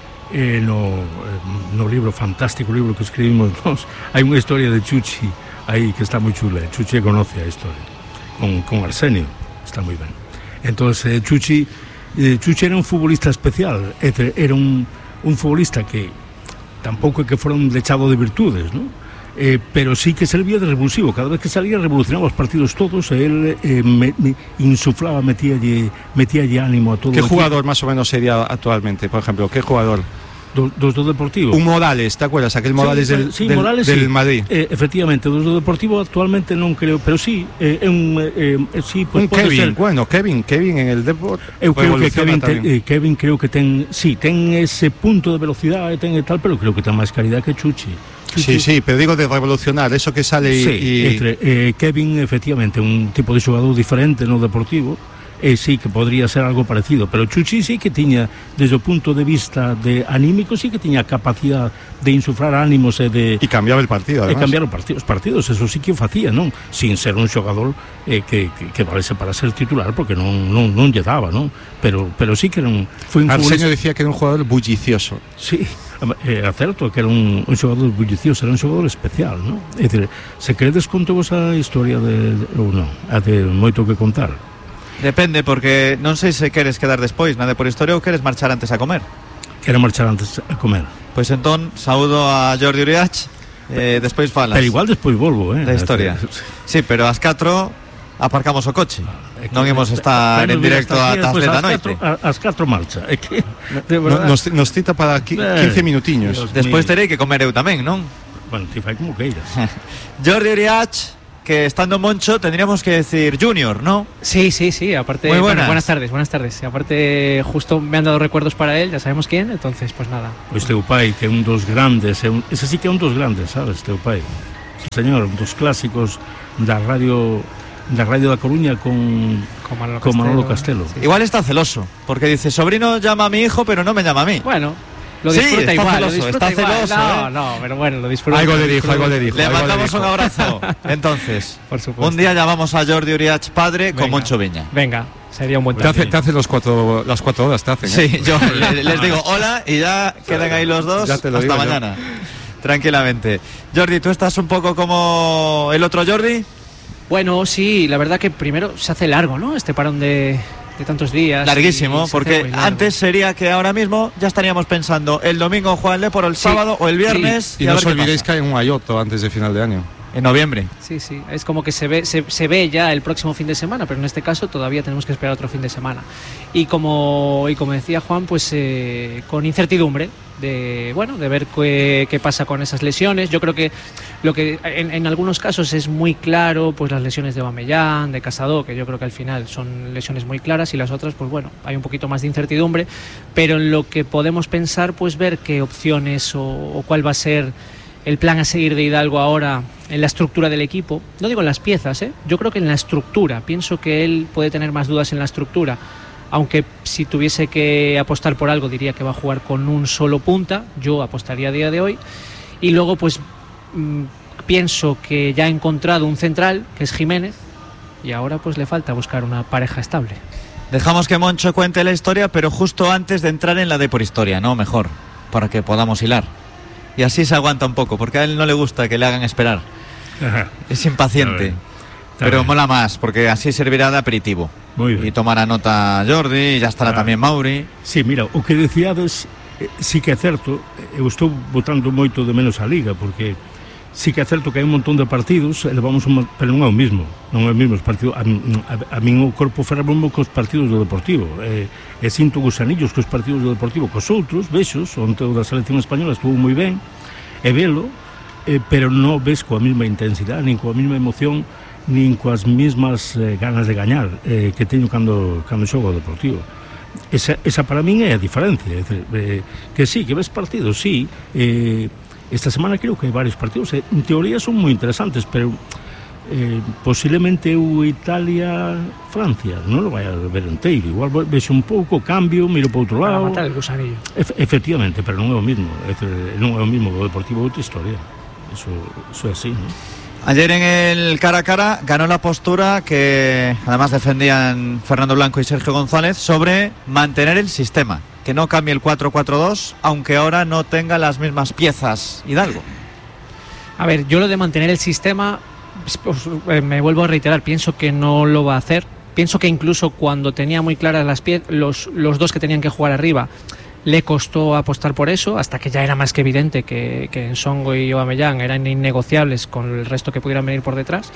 no libro, fantástico libro que escribimos nós, hai unha historia de Chuchi aí que está moi chula. Chuchi conoce a historia con Arsenio, está moi ben. Entonces Chuchi era un futbolista especial, era un futbolista que tampouco é que fora un lechado de virtudes, ¿no? Pero sí que servía de revulsivo. Cada vez que salía revolucionaba os partidos todos e él insuflaba, metíalle ánimo a todo. ¿Qué jugador más o menos sería actualmente, por ejemplo? ¿Qué jugador? Dos do Deportivo. Un Morales, ¿te acuerdas? Aquel Morales Morales, del Madrid. Efectivamente, dos do Deportivo actualmente non creo, pero sí, sí, pues un Kevin, bueno, Kevin en el Depor. Eu creo que Kevin creo que ten ese punto de velocidade, ten e tal, pero creo que ten máis calidad que Chuchi. Sí, pero digo de revolucionar, eso que sale Kevin, efectivamente, un tipo de xogador diferente no Deportivo. Sí que podría ser algo parecido, pero Chuchi sí que tiña, desde o punto de vista de anímico, sí que tiña capacidad de insuflar ánimos e cambiaba el partido, además. Cambiar os partidos, eso sí que o facía, non? Sin ser un xogador que valese para ser titular, porque non lle daba, non? Pero sí que era foi un Arsenio decía que era un jugador bullicioso. Sí, acerto, que era un xogador bullicioso, era un xogador especial, non? É dicir, se queredes contovos a historia ou non, a de moito que contar. Depende, porque non sei se queres quedar despois na Depor Historia ou queres marchar antes a comer. Quero marchar antes a comer. Pois entón, saúdo a Jordi Uriach. despois falas. Pero igual despois volvo, da historia. Sí, pero ás 4 aparcamos o coche. Non imos estar en directo ata as 10 da noite. Ás 4 marcha. É que nos cita para 15 minutiños. Despois terei que comer eu tamén, non? Bueno, ti fai como queiras. Jordi Uriach, que estando Moncho tendríamos que decir Junior, ¿no? Sí, aparte. Muy bueno, buenas tardes. Y aparte, justo me han dado recuerdos para él, ya sabemos quién, entonces, pues nada. Pois teu pai, que é un dos grandes, ese sí que é un dos grandes, sabes, teu pai. Señor, un dos clásicos da radio da Coruña con Manolo Castelo. Sí. Igual está celoso, porque dice, sobrino llama a mi hijo, pero no me llama a mí. Bueno, lo disfruta igual. Está celoso. No, pero bueno, lo disfruta. Algo le dijo. Le mandamos un abrazo. Entonces, por supuesto. Un día llamamos a Jordi Uriach padre con Moncho Viña. Venga, sería un buen plan. Te hace las 4 horas, te hacen. Sí, yo les digo hola y ya quedan ahí los dos hasta mañana. Tranquilamente. Jordi, ¿tú estás un poco como el otro Jordi? Bueno, sí, la verdad que primero se hace largo, ¿no? Este parón de tantos días. Larguísimo, porque antes sería que ahora mismo ya estaríamos pensando el domingo juega el Depor, el sábado o el viernes. Y no os olvidéis que hay un Ayoto antes de final de año. En noviembre. Sí, es como que se ve ya el próximo fin de semana, pero en este caso todavía tenemos que esperar otro fin de semana. Y como decía Juan, pues con incertidumbre de ver qué pasa con esas lesiones. Yo creo que lo que en algunos casos es muy claro, pues las lesiones de Aubameyang, de Casado, que yo creo que al final son lesiones muy claras, y las otras, pues bueno, hay un poquito más de incertidumbre, pero en lo que podemos pensar, pues ver qué opciones o cuál va a ser el plan a seguir de Hidalgo ahora en la estructura del equipo. No digo en las piezas, yo creo que en la estructura. Pienso que él puede tener más dudas en la estructura, aunque si tuviese que apostar por algo diría que va a jugar con un solo punta. Yo apostaría a día de hoy. Y luego pues pienso que ya ha encontrado un central, que es Jiménez, y ahora pues le falta buscar una pareja estable. Dejamos que Moncho cuente la historia, pero justo antes de entrar en la de por historia, ¿no? Mejor, para que podamos hilar. Y así se aguanta un poco, porque a él no le gusta que le hagan esperar. Es impaciente. Pero mola más, porque así servirá de aperitivo. Muy bien. Y tomará nota Jordi, y ya estará tamén Mauri. Sí, mira, o que decíades sí que é certo. Eu estou botando moito de menos a Liga, porque sí que é certo que hai un montón de partidos, pero non é o mismo. Non é o mismo os partidos. A min o corpo ferrabombo cos partidos do Deportivo. E sinto gusanillos cos partidos do Deportivo cos outros, vexos, onte o da selección española estuvo moi ben, e velo, pero non ves coa mesma intensidade, nin coa mesma emoción, nin coas mesmas ganas de gañar que teño cando xogo o Deportivo. Esa para min é a diferencia. Que sí, que ves partidos, sí. Esta semana creo que hai varios partidos, en teoría son moi interesantes, pero posiblemente o Italia-Francia non lo vai a ver inteiro. Igual vexo un pouco, cambio, miro para outro lado. Para matar el gusanillo. Efectivamente, pero non é o mismo. Non é o mismo o Deportivo, outra historia. Eso é así, ¿no? Ayer en el cara a cara ganó la postura que además defendían Fernando Blanco y Sergio González sobre mantener el sistema, que no cambie el 4-4-2, aunque ahora no tenga las mismas piezas Hidalgo. A ver, yo lo de mantener el sistema, pues, me vuelvo a reiterar, pienso que no lo va a hacer. Pienso que incluso cuando tenía muy claras las los dos que tenían que jugar arriba, le costó apostar por eso, hasta que ya era más que evidente que Nsongo y Aubameyang eran innegociables con el resto que pudieran venir por detrás.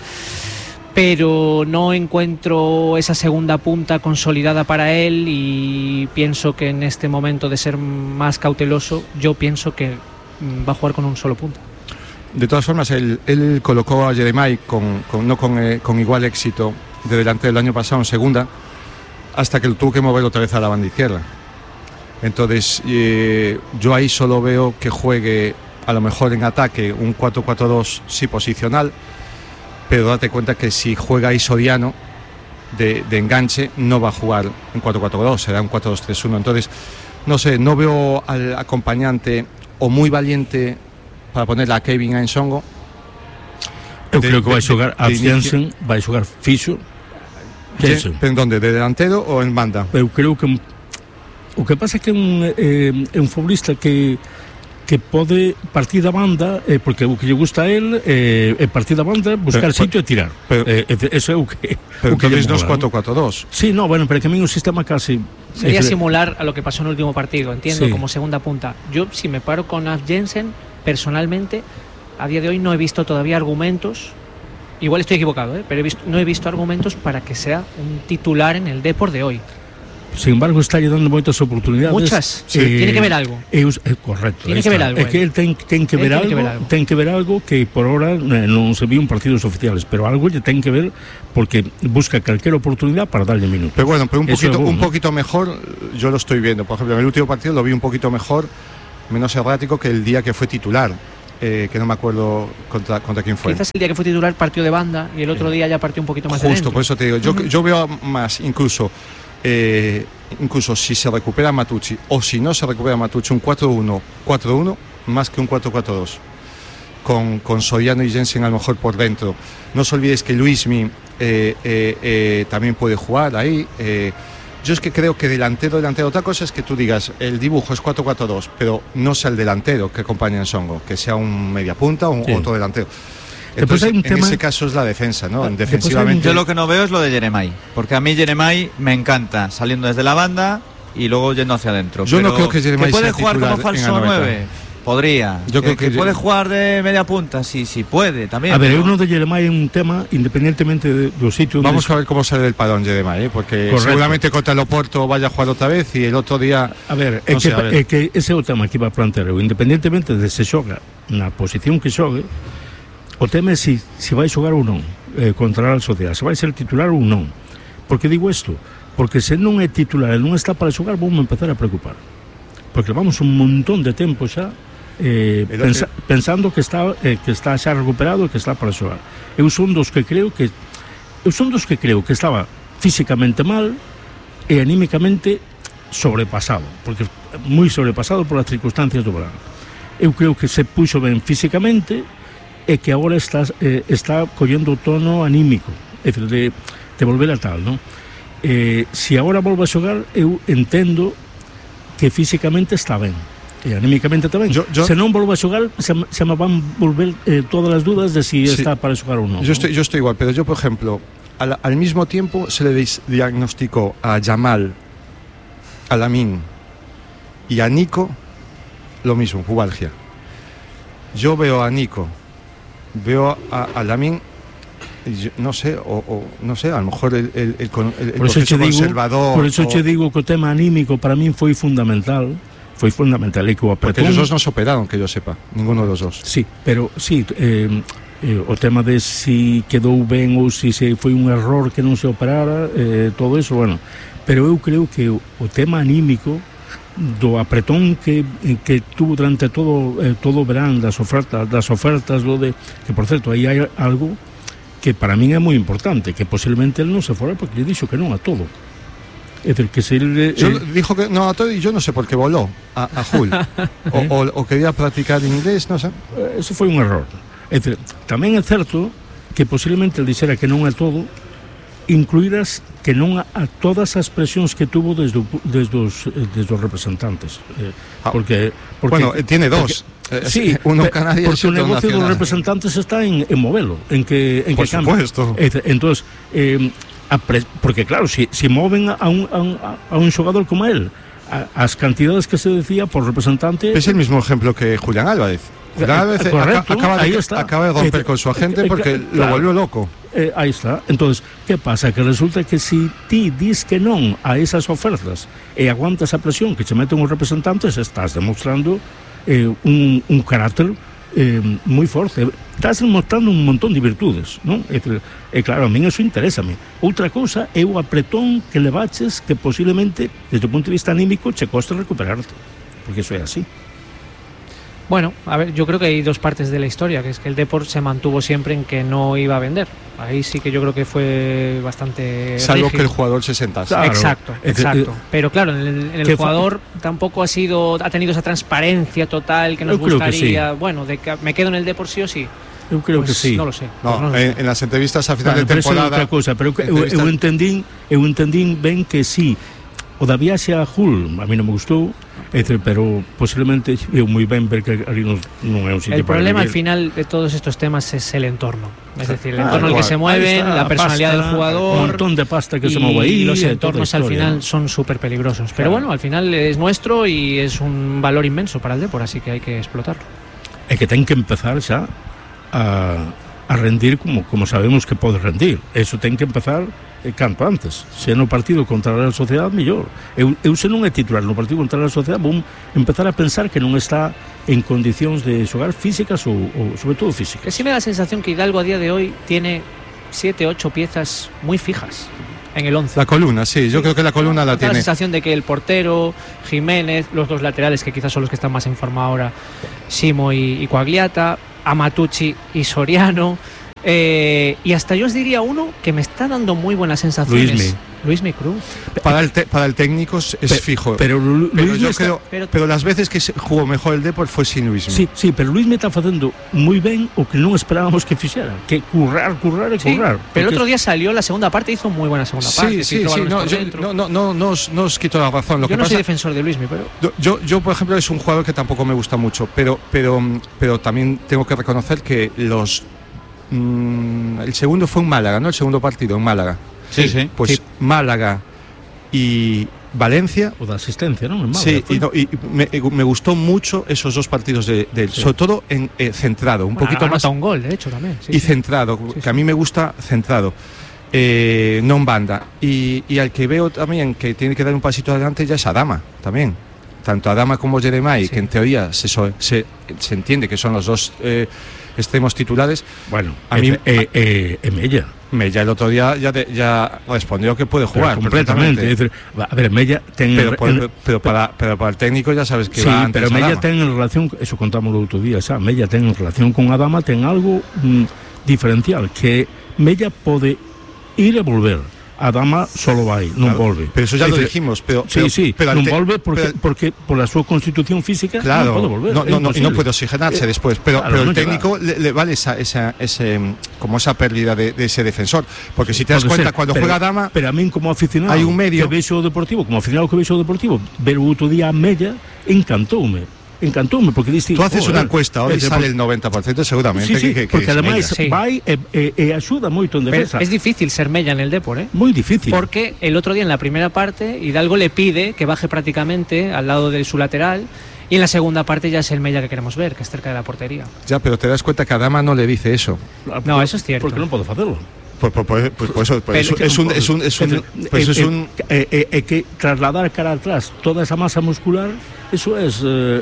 Pero no encuentro esa segunda punta consolidada para él, y pienso que en este momento de ser más cauteloso, yo pienso que va a jugar con un solo punta. De todas formas, él colocó a Jeremai con igual éxito de delante del año pasado en segunda, hasta que lo tuvo que mover otra vez a la banda izquierda. Entonces yo ahí solo veo que juegue a lo mejor en ataque un 4-4-2 sí posicional, pero date cuenta que si juega ahí Soriano de enganche no va a jugar en 4-4-2, será un 4-2-3-1. Entonces no sé, no veo al acompañante o muy valiente para ponerle a Kevin a Nsongo. Eu creo que vai xogar a Jensen, vai xogar fixo. ¿En dónde? ¿De delantero o en banda? Eu creo que o que pasa é que é un futbolista que pode partir da banda, porque o que lle gusta a él é partir da banda, buscar sitio e tirar. Eso é o que... Pero que ves nos 4-4-2. Sí, no, bueno, pero que a mí o sistema casi... Sería simular a lo que pasó en el último partido, entiendo, sí. Como segunda punta. Yo, si me paro con Af Jensen, personalmente, a día de hoy no he visto todavía argumentos, igual estoy equivocado, pero no he visto argumentos para que sea un titular en el Depor de hoy. Sin embargo, está lle dando moitas oportunidades. Muchas. Tiene que ver algo. Correcto. Tiene que ver algo. É que él ten que ver algo que por ahora non se viu en partidos oficiales, pero algo lle ten que ver porque busca cualquier oportunidad para darle minutos. Pero bueno, un poquito mejor, yo lo estoy viendo. Por ejemplo, en el último partido lo vi un poquito mejor, menos errático que el día que fue titular. Que no me acuerdo contra quién fue. Quizás el día que fue titular partió de banda y el otro día ya partió un poquito más de dentro. Justo, por eso te digo. Yo veo más, incluso si se recupera Matucci o si no se recupera Matucci, un 4-1-4-1 más que un 4-4-2 con Soriano y Jensen a lo mejor por dentro. No os olvidéis que Luismi también puede jugar ahí. Yo es que creo que delantero, otra cosa es que tú digas el dibujo es 4-4-2, pero no sea el delantero que acompaña a Songo, que sea un media punta o otro delantero. Entonces, en ese caso es la defensa, ¿no? Defensivamente. Yo lo que no veo es lo de Jeremai, porque a mí Jeremai me encanta saliendo desde la banda y luego yendo hacia adentro. Yo no creo que Jeremai puede jugar como falso 9. Podría. Yo creo que puede jugar de media punta, sí puede también. A ver, uno de Jeremai es un tema independientemente de los sitios. Vamos a ver cómo sale el padrón Jeremai, porque correcto, seguramente contra el Oporto vaya a jugar otra vez y el otro día. A ver, que ese é o tema que iba a plantear eu, independentemente de se xoga na posición que xogue, o tema é si vai xogar ou non contra a Sociedade, se vai ser titular ou non. Porque digo isto? Porque se non é titular e non está para xogar, vamos empezar a preocupar. Porque levamos un montón de tempo xa pensando que está xa recuperado e que está para xogar. Eu son dos que creo que estaba físicamente mal e anímicamente sobrepasado, porque moi sobrepasado por as circunstancias do verano. Eu creo que se puxo ben físicamente e que agora está collendo o tono anímico, é dicir, de volver a tal, non? Se agora volve a xogar, eu entendo que físicamente está ben e anímicamente tamén. Se non volve a xogar, se me van volver todas as dudas de si está para xogar ou non. Yo estoy igual, pero yo, por ejemplo, al mismo tiempo se le diagnosticó a Yamal, a Lamine y a Nico lo mismo, pubalgia. Yo veo a Nico, veo a Lamine, no sé, no sé, a lo mejor el proceso conservador. Por eso te digo que o tema anímico para mí foi fundamental. Foi fundamental e que o apretón. Porque esos dos no se operaron, que yo sepa, ninguno de los dos. Sí, pero sí, o tema de si quedou ben ou si foi un error que non se operara, todo eso, bueno. Pero eu creo que o tema anímico do apretón que tuvo durante todo o verán das ofertas lo de, que por certo, aí hai algo que para min é moi importante, que posiblemente el non se fora porque lle dixo que non a todo. Es decir, que si dijo que no a todo y yo no sé por qué voló a Hull o quería practicar inglés, no sé. Eso foi un error. Es decir, tamén é certo que posiblemente el dixera que non a todo, incluíras que non a todas as presións que tuvo desde os representantes. Porque bueno, tiene dos. Sí, uno canadiense, porque o negocio dos representantes está en movelo, en que por supuesto. Entonces, porque claro, si moven a un xogador como él, as cantidades que se decía por representante. Es el mismo ejemplo que Julián Álvarez. Julián Álvarez acaba de romper con su agente porque lo volvió loco. Aí está. Entonces, que pasa? Que resulta que si ti dis que non a esas ofertas e aguantas a presión que che meten os representantes, estás demostrando un carácter moi forte. Estás mostrando un montón de virtudes, non? E claro, a min eso interésame. Outra cousa é o apretón que levaches que posiblemente, desde o punto de vista anímico, che coste recuperarte, porque eso é así. Bueno, a ver, yo creo que hay dos partes de la historia, que es que el Depor se mantuvo siempre en que no iba a vender. Ahí sí que yo creo que fue bastante salvo rígido. Que el jugador se sentase. Claro. Exacto. Pero claro, en el jugador tampoco ha tenido esa transparencia total que nos gustaría. Sí. Bueno, de que me quedo en el Depor sí o sí. Eu creo que sí. No lo sé. En las entrevistas a final de temporada. Outra cousa, pero eu entendín ben que sí. O da viaxe a Hull a mí non me gustou, pero posiblemente eu moi ben ver que ali non é un sitio. El problema al final de todos estos temas es el entorno, es decir, el entorno en el que se mueven, la personalidad del jugador, un montón de pasta que se mueve ahí, y los entornos al final son súper peligrosos. Pero bueno, al final es nuestro y es un valor inmenso para el Depor, así que hay que explotarlo. é que ten que empezar xa a rendir como sabemos que pode rendir. Eso ten que empezar canto antes. Se no partido contra a Real Sociedade, mellor. Eu se non é titular no partido contra a Real Sociedade, vou empezar a pensar que non está en condicións de xogar físicas ou sobre todo físicas. Que sí me da la sensación que Hidalgo a día de hoy tiene 7, 8 piezas muy fijas en el 11. La columna, sí, yo creo que la columna la tiene. La sensación de que el portero, Jiménez, los dos laterales que quizás son los que están más en forma ahora, Simo y Coagliata, Amatucci y Soriano, y hasta yo os diría uno que me está dando muy buenas sensaciones. Luismi Cruz. Para el técnico es fijo. Pero yo creo, pero las veces que jugó mejor el Depor fue sin Luismi. Sí, pero Luismi está facendo moi ben o que non esperábamos que fixera, que currar. Pero el otro día salió la segunda parte, hizo muy buena segunda parte. Sí, no os quito la razón. Lo yo que no pasa, soy defensor de Luismi, pero yo por ejemplo es un jugador que tampoco me gusta mucho, pero también tengo que reconocer que el segundo fue en Málaga, ¿no? El segundo partido en Málaga. Sí. Pues sí. Málaga y Valencia. O de asistencia, ¿no? En Málaga, sí, y me gustó mucho esos dos partidos de él, sí. Sobre todo centrado, un poquito más. Un gol, de hecho, también. Sí, y centrado, que a mí me gusta centrado. No en banda. Y al que veo también que tiene que dar un pasito adelante ya es Adama, también. Tanto Adama como Jeremai, que en teoría se entiende que son los dos extremos titulares. Bueno, a mí Mella el otro día ya respondió que puede jugar completamente. Es decir, a ver, Mella pero para el técnico ya sabes que sí, va antes. Pero Mella ten en relación, eso contamos el otro día, xa, Mella ten en relación con Adama ten algo diferencial, que Mella pode ir e volver. Adama solo vai, non volve. Pero eso ya lo dijimos, pero non volve porque por la súa constitución física claro, non pode volver. Y no puede oxigenarse después, pero el técnico le vale esa pérdida de ese defensor, porque si te das cuenta cuando juega Adama, pero a mí como aficionado hay un medio que vexo o Deportivo, ver o outro día a Mella encantoume, porque tú haces una encuesta, hoy sale el 90% seguramente. Sí, porque además vai e axuda moito en defensa. Es difícil ser Mella en el Depor, Muy difícil. Porque el otro día en la primera parte Hidalgo le pide que baje prácticamente al lado de su lateral, y en la segunda parte ya es el Mella que queremos ver, que es cerca de la portería. Ya, pero te das cuenta que Adama no le dice eso. No, eso es cierto. Porque non podo facelo. É que trasladar cara atrás toda esa masa muscular, eso é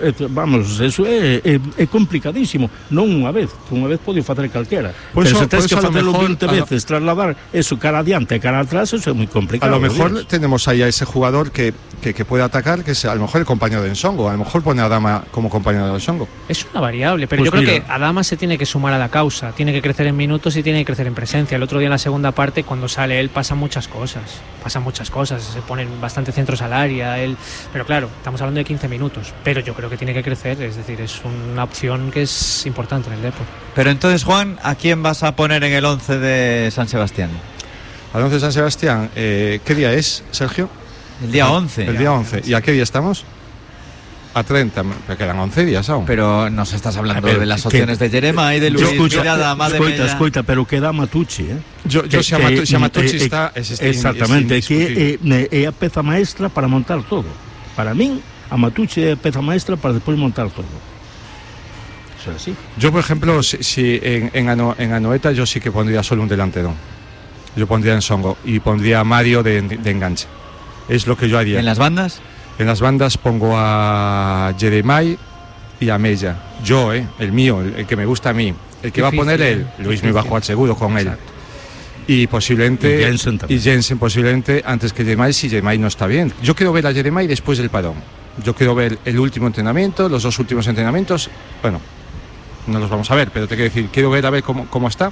complicadísimo. Non unha vez pode facer calquera, pero se tens que facelo 20 veces, trasladar eso cara adiante e cara atrás, eso é moi complicado. A lo mejor tenemos ahí a ese jugador que puede atacar, que es a lo mejor el compañero de Nsongo, a lo mejor pone a Adama como compañero de Nsongo. Es una variable, pero yo creo que Adama se tiene que sumar a la causa, tiene que crecer en minutos y tiene que crecer en presencia. El otro día en la segunda parte, cuando sale él, pasan muchas cosas, se ponen bastante centros al área, pero claro, estamos hablando de 15 minutos, pero yo creo que tiene que crecer, es decir, es una opción que es importante en el Depor. Pero entonces, Juan, ¿a quién vas a poner en el 11 de San Sebastián? Al 11 de San Sebastián, ¿qué día es, Sergio? El día 11. El día 11. ¿Y a qué día estamos? A 30, me quedan 11 días aún. Pero nos estás hablando de las opciones de Jeremai, de Luis, escucha, pero queda Amatucci, si Amatucci está exactamente, que é a peza maestra para montar todo. Para min, Amatucci é a peza maestra para despois montar todo. Eso é así. Yo, por ejemplo, si en Anoeta yo sí que pondría solo un delantero. Yo pondría Nsongo y pondría a Mario de enganche. Es lo que yo haría. ¿En las bandas? En las bandas pongo a Jeremai y a Mella. Yo, el mío, el que me gusta a mí. El que va a poner él, Luis me va a jugar seguro con él. Y posiblemente y Jensen posiblemente antes que Jeremai, si Jeremai no está bien. Yo quiero ver a Jeremai después del parón. Yo quiero ver el último entrenamiento, los dos últimos entrenamientos. Bueno, no los vamos a ver, pero te quiero decir, quiero ver a ver cómo está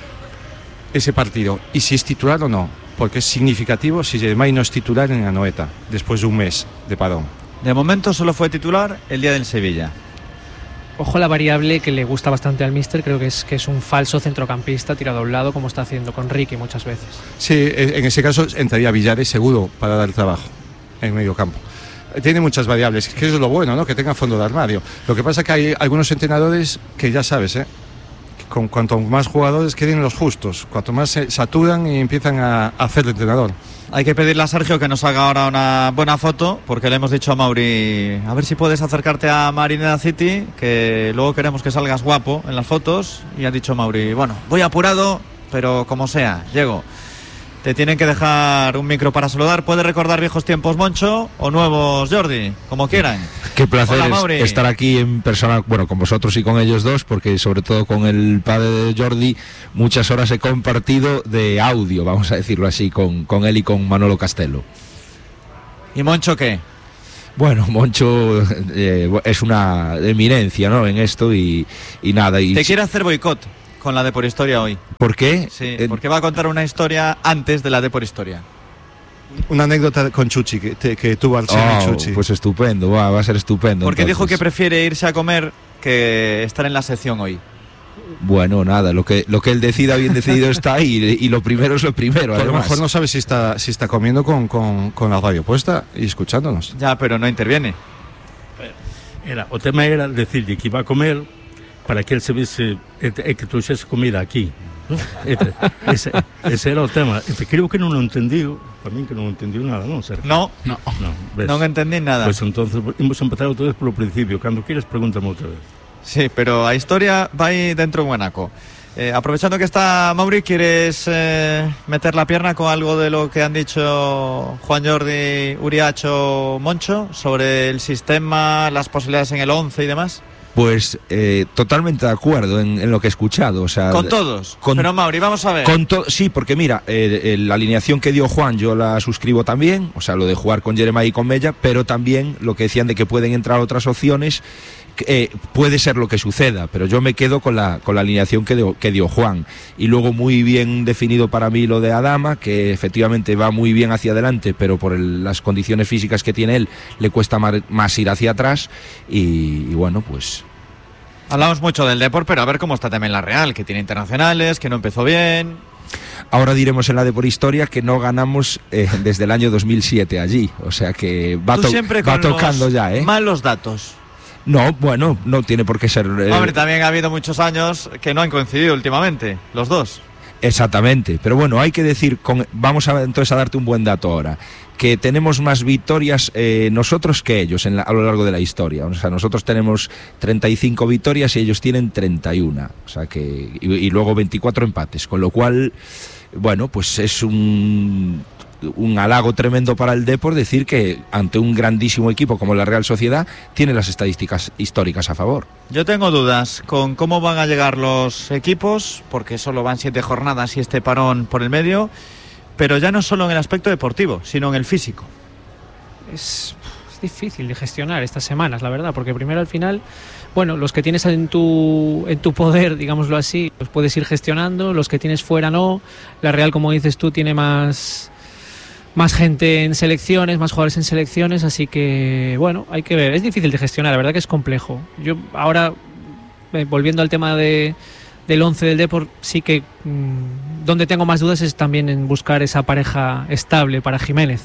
ese partido y si es titular o no. Porque es significativo si Jeremai no es titular en Anoeta después de un mes de parón. De momento solo fue titular el día del Sevilla. Ojo la variable que le gusta bastante al míster, creo que es un falso centrocampista tirado a un lado, como está haciendo con Ricky muchas veces. Sí, en ese caso entraría Villares seguro para dar trabajo en medio campo. Tiene muchas variables, que eso es lo bueno, ¿no? Que tenga fondo de armario. Lo que pasa es que hay algunos entrenadores que ya sabes, con cuanto más jugadores queden los justos, cuanto más se saturan y empiezan a hacer de entrenador. Hay que pedirle a Sergio que nos haga ahora una buena foto, porque le hemos dicho a Mauri, a ver si puedes acercarte a Marineda City, que luego queremos que salgas guapo en las fotos. Y ha dicho Mauri, bueno, voy apurado, pero como sea, llego. Te tienen que dejar un micro para saludar. Puedes recordar viejos tiempos, Moncho, o nuevos, Jordi, como quieran. Qué placer Hola, estar aquí en persona, bueno, con vosotros y con ellos dos, porque sobre todo con el padre de Jordi, muchas horas he compartido de audio, vamos a decirlo así, con él y con Manolo Castelo. ¿Y Moncho qué? Bueno, Moncho es una eminencia, ¿no?, en esto y nada. Y te quiere hacer boicot con la de Por Historia hoy. ¿Por qué? Sí, porque va a contar una historia antes de la de Por Historia. Una anécdota con Chuchi que tuvo al ser Chuchi. Pues estupendo, va a ser estupendo. Porque entonces dijo que prefiere irse a comer que estar en la sección hoy. Bueno, nada, lo que él decida, bien decidido está, y lo primero es lo primero. A lo mejor no sabe si está comiendo con la radio puesta y escuchándonos. Ya, pero no interviene. O tema era decirle que iba a comer para que él se viese que tuviese comida aquí, ¿no? Ese era el tema. Creo que no lo entendí. Para mí que no entendió nada, ¿no? No ¿ves? entendí nada. Pues entonces hemos empezado otra vez por el principio. Cuando quieres, pregúntame otra vez. Sí, pero a historia va ahí dentro en Guanaco. Aprovechando que está Mauri, ¿quieres meter la pierna con algo de lo que han dicho Juan Jordi, Uriacho, Moncho sobre el sistema, las posibilidades en el 11 y demás? Pues totalmente de acuerdo en lo que he escuchado. O sea, ¿con todos? Pero Mauri, vamos a ver. Sí, porque mira, la alineación que dio Juan yo la suscribo también, o sea, lo de jugar con Jeremai y con Mella, pero también lo que decían de que pueden entrar otras opciones. Puede ser lo que suceda, pero yo me quedo con la alineación que dio Juan. Y luego muy bien definido para mí lo de Adama, que efectivamente va muy bien hacia adelante, pero por las condiciones físicas que tiene él le cuesta más ir hacia atrás. Y bueno, pues hablamos mucho del Depor, pero a ver cómo está también la Real, que tiene internacionales, que no empezó bien. Ahora diremos en la de Por Historia que no ganamos desde el año 2007 allí, o sea que va tocando ya, malos datos. No, bueno, no tiene por qué ser. Hombre, también ha habido muchos años que no han coincidido últimamente, los dos. Exactamente, pero bueno, hay que decir, vamos entonces a darte un buen dato ahora, que tenemos más victorias nosotros que ellos a lo largo de la historia. O sea, nosotros tenemos 35 victorias y ellos tienen 31, o sea que y luego 24 empates, con lo cual, bueno, pues es un halago tremendo para el Depor decir que ante un grandísimo equipo como la Real Sociedad tiene las estadísticas históricas a favor. Yo tengo dudas con cómo van a llegar los equipos, porque solo van 7 jornadas y este parón por el medio, pero ya no solo en el aspecto deportivo, sino en el físico. Es difícil de gestionar estas semanas, la verdad, porque primero al final, bueno, los que tienes en tu poder, digámoslo así, los puedes ir gestionando, los que tienes fuera no. La Real, como dices tú, tiene más gente en selecciones, más jugadores en selecciones, así que bueno, hay que ver, es difícil de gestionar, la verdad que es complejo. Yo ahora, volviendo al tema del 11 del Depor, sí que donde tengo más dudas es también en buscar esa pareja estable para Jiménez.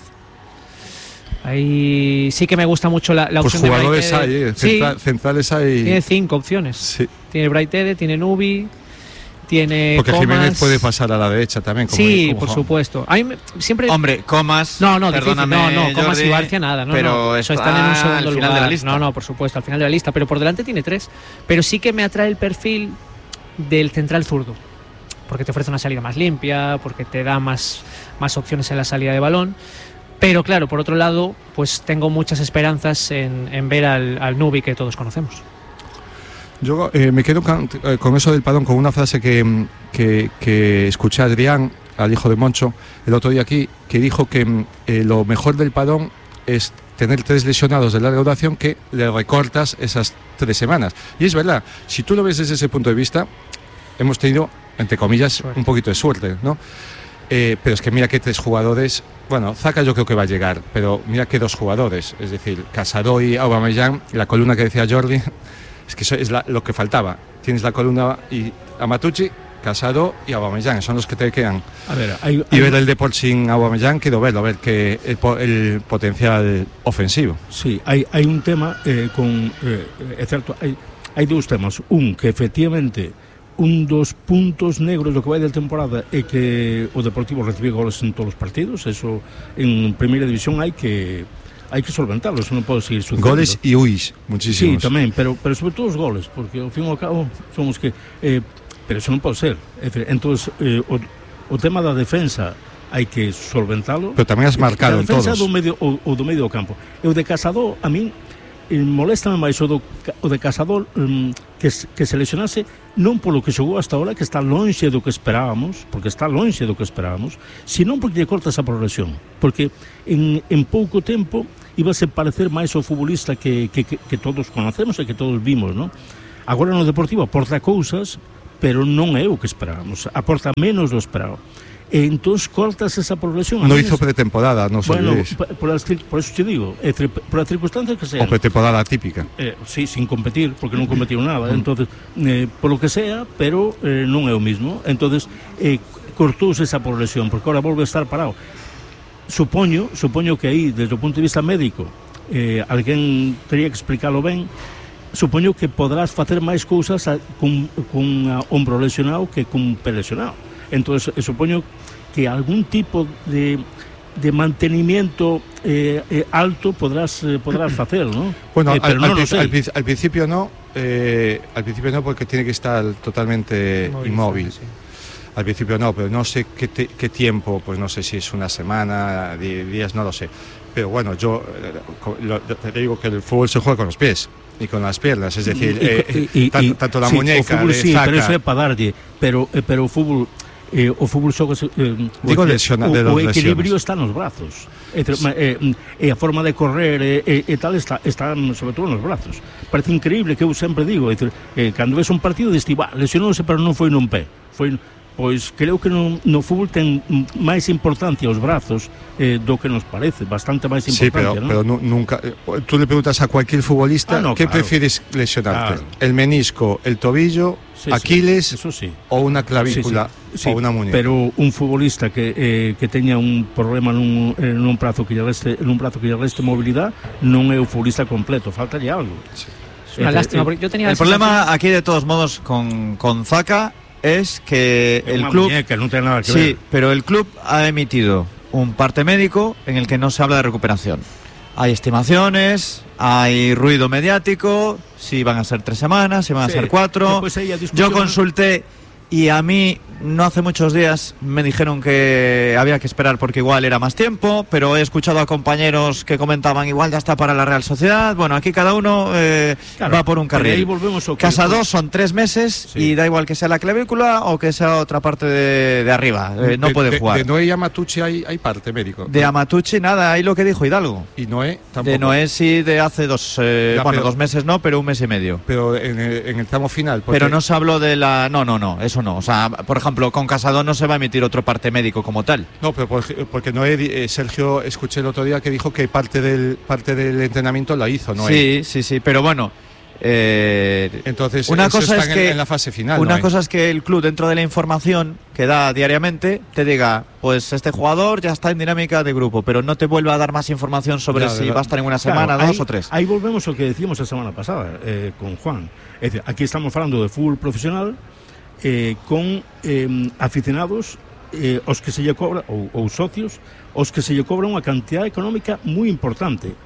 Ahí sí que me gusta mucho la opción de jugadores hay, centrales hay. Tiene 5 opciones. Sí. Tiene Braithwaite, tiene Nubi, tiene porque Comas. Jiménez puede pasar a la derecha también. Como por supuesto. A mí siempre. Hombre, Comas. Perdóname, Comas Jordi, y Barcia nada. Pero están en un segundo al final lugar. de la lista. No, por supuesto, al final de la lista. Pero por delante tiene 3. Pero sí que me atrae el perfil del central zurdo. Porque te ofrece una salida más limpia, porque te da más opciones en la salida de balón. Pero claro, por otro lado, pues tengo muchas esperanzas en ver al Nubi que todos conocemos. Yo me quedo con eso del parón, con una frase que escuché a Adrián, al hijo de Moncho, el otro día aquí, que dijo que lo mejor del parón es tener 3 lesionados de larga duración que le recortas esas 3 semanas. Y es verdad, si tú lo ves desde ese punto de vista, hemos tenido, entre comillas, un poquito de suerte, ¿no? Pero es que mira que 3 jugadores, bueno, Zaka yo creo que va a llegar, pero mira que 2 jugadores, es decir, Casado y Aubameyang, la columna que decía Jordi, es que eso es lo que faltaba. Tienes la columna y Amatucci, Casado y Aubameyang, son los que te quedan. A ver, y ver el Depor sin Aubameyang, quiero verlo, a ver que el potencial ofensivo. Sí, hay un tema es cierto, hay 2 temas. Un, que efectivamente un dos puntos negros do que vai da temporada é que o Deportivo recibe goles en todos os partidos. Eso en primeira división hai que solventarlo, eso non pode seguir sucedendo. Goles e uis, muchísimos. Sí, tamén, pero sobre todo os goles, porque ao fin e ao cabo somos que pero eso non pode ser. Entonces o tema da defensa hai que solventalo. Pero tamén has marcado en todos. A defensa do medio do campo. E o de Casado, a min molesta máis o de Casado que se lesionase non polo que xogou hasta ahora, que está lonxe do que esperábamos, senón porque lle corta esa progresión, porque en pouco tempo íbase parecer máis o futbolista que todos conocemos e que todos vimos, non? Agora no Deportivo aporta cousas, pero non é o que esperábamos, aporta menos do esperado. Entonces cortas esa progresión. No hizo pretemporada, no sé. Bueno, por eso te digo, por las circunstancias que sean. O pretemporada típica. Sí, sin competir, porque non competiron nada. Entonces, por lo que sea, pero non é o mismo. Entonces, cortouse esa progresión, porque ahora volve a estar parado. Supoño que aí, desde o punto de vista médico, alguén teria que explicarlo ben. Supoño que podrás facer máis cousas cun ombro lesionado que cun pé lesionado. Entonces, supoño que algún tipo de mantenimiento alto podrás hacer, ¿no? Bueno, al principio no, porque tiene que estar totalmente inmóvil. Sí. Al principio no, pero no sé qué tiempo, pues no sé si es una semana, 10 días, no lo sé. Pero bueno, yo te digo que el fútbol se juega con los pies y con las piernas, es decir, tanto la muñeca, o fútbol, sí, pero eso é para darlle, pero o fútbol xoga digo o equilibrio está nos brazos, e a forma de correr e tal está sobre todo nos brazos. Parece increíble, que eu sempre digo, cando ves un partido diste, lesionouse pero non foi nun pé, pois creo que no fútbol ten máis importancia os brazos do que nos parece, bastante máis importancia. Sí, pero nunca. Tú le preguntas a cualquier futbolista ¿qué prefieres lesionarte? Claro. ¿El menisco, el tobillo, Aquiles o una clavícula o una muñeca? Pero un futbolista que teña un problema nun brazo que lle reste movilidad non é o futbolista completo, faltalle algo. Sí. Una lástima, porque yo tenía el problema aquí de todos modos con Zaka es que el club muñeca, no tiene nada que ver. Pero el club ha emitido un parte médico en el que no se habla de recuperación. Hay estimaciones, hay ruido mediático, si van a ser 3 semanas, si van a ser 4. Yo consulté y a mí no hace muchos días me dijeron que había que esperar porque igual era más tiempo, pero he escuchado a compañeros que comentaban igual ya está para la Real Sociedad. Bueno, aquí cada uno va por un carril. Casado son 3 meses y da igual que sea la clavícula o que sea otra parte de arriba, no puede jugar. De Noé y Amatucci hay parte médico. De Amatucci nada, hay lo que dijo Hidalgo. Y Noé tampoco. De Noé sí, de hace 2 meses no, pero 1 mes y medio. Pero en el tramo final. Pero no se habló de la... No, eso no. O sea, por ejemplo, con Casado no se va a emitir otro parte médico como tal. No, pero porque Noé, Sergio, escuché el otro día que dijo que parte del entrenamiento la hizo Noé. Sí, pero bueno. Entonces, una cosa es que en la fase final. Una cosa es que el club, dentro de la información que da diariamente, te diga, pues este jugador ya está en dinámica de grupo, pero no te vuelve a dar más información sobre si va a estar en una semana, 2 o 3. Ahí volvemos a lo que decíamos la semana pasada con Juan. Es decir, aquí estamos hablando de fútbol profesional. Con aficionados os que se lle cobra ou socios os que se lle cobra unha cantidad económica moi importante.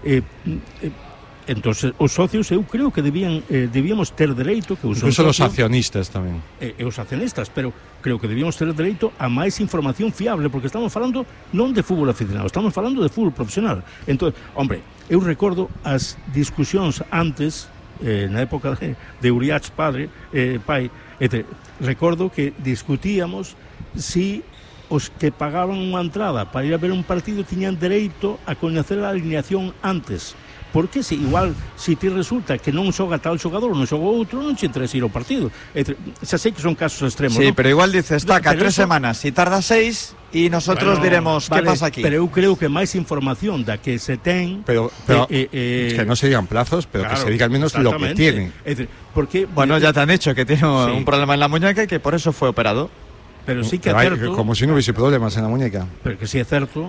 Entonces os socios eu creo que debíamos ter dereito que incluso los accionistas tamén. Os accionistas, pero creo que debíamos ter dereito a máis información fiable, porque estamos falando non de fútbol aficionado, estamos falando de fútbol profesional. Entonces, hombre, eu recordo as discusións antes na época de Uriach pai, recordo que discutíamos si os que pagaban unha entrada para ir a ver un partido tiñan dereito a coñecer a alineación antes, porque si ti resulta que non xoga tal xogador ou non xoga outro, non te interesa ir ao partido. Xa sei que son casos extremos, sí, ¿no? Pero igual dices, taca 3 semanas y tarda 6 y nosotros diremos, ¿qué pasa aquí? Pero eu creo que máis información da que se ten, pero que non se digan plazos, pero claro, que se diga al menos lo que tienen. Porque bueno, ya te han dicho que tiene un problema en la muñeca y que por eso fue operado. Pero sí que é certo, como si non hubiese problemas en la muñeca. Pero que sí é certo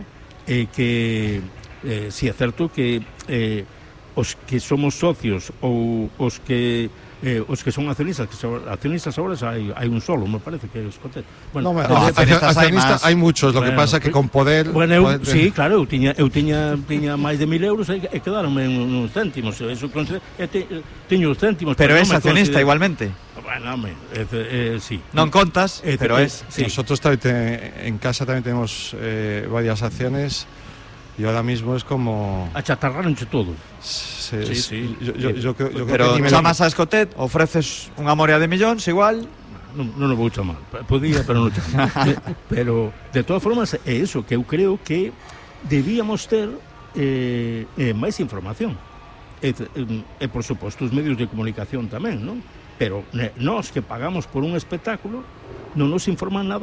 os que somos socios ou os que os que son accionistas, ahora hai un solo, me parece que é Escotet. Bueno, accionistas hai muchos, lo que pasa que con poder... Bueno, sí, claro, eu tiña máis de 1.000 euros e quedaronme uns céntimos, tiño os céntimos. Pero es accionista igualmente. Bueno, sí. Non contas, pero es. Sí. Nosotros en casa también tenemos varias acciones y ahora mismo es como... Achatarraronche todo. Sí. Yo creo pero que chamas a Escotet, ofreces unha morea de millóns igual. Non o vou chamar. Podía, pero non chamo. Pero, de todas formas, é eso, que eu creo que debíamos ter máis información. E, por suposto, os medios de comunicación tamén, non? Pero nós que pagamos por un espectáculo non nos informan nada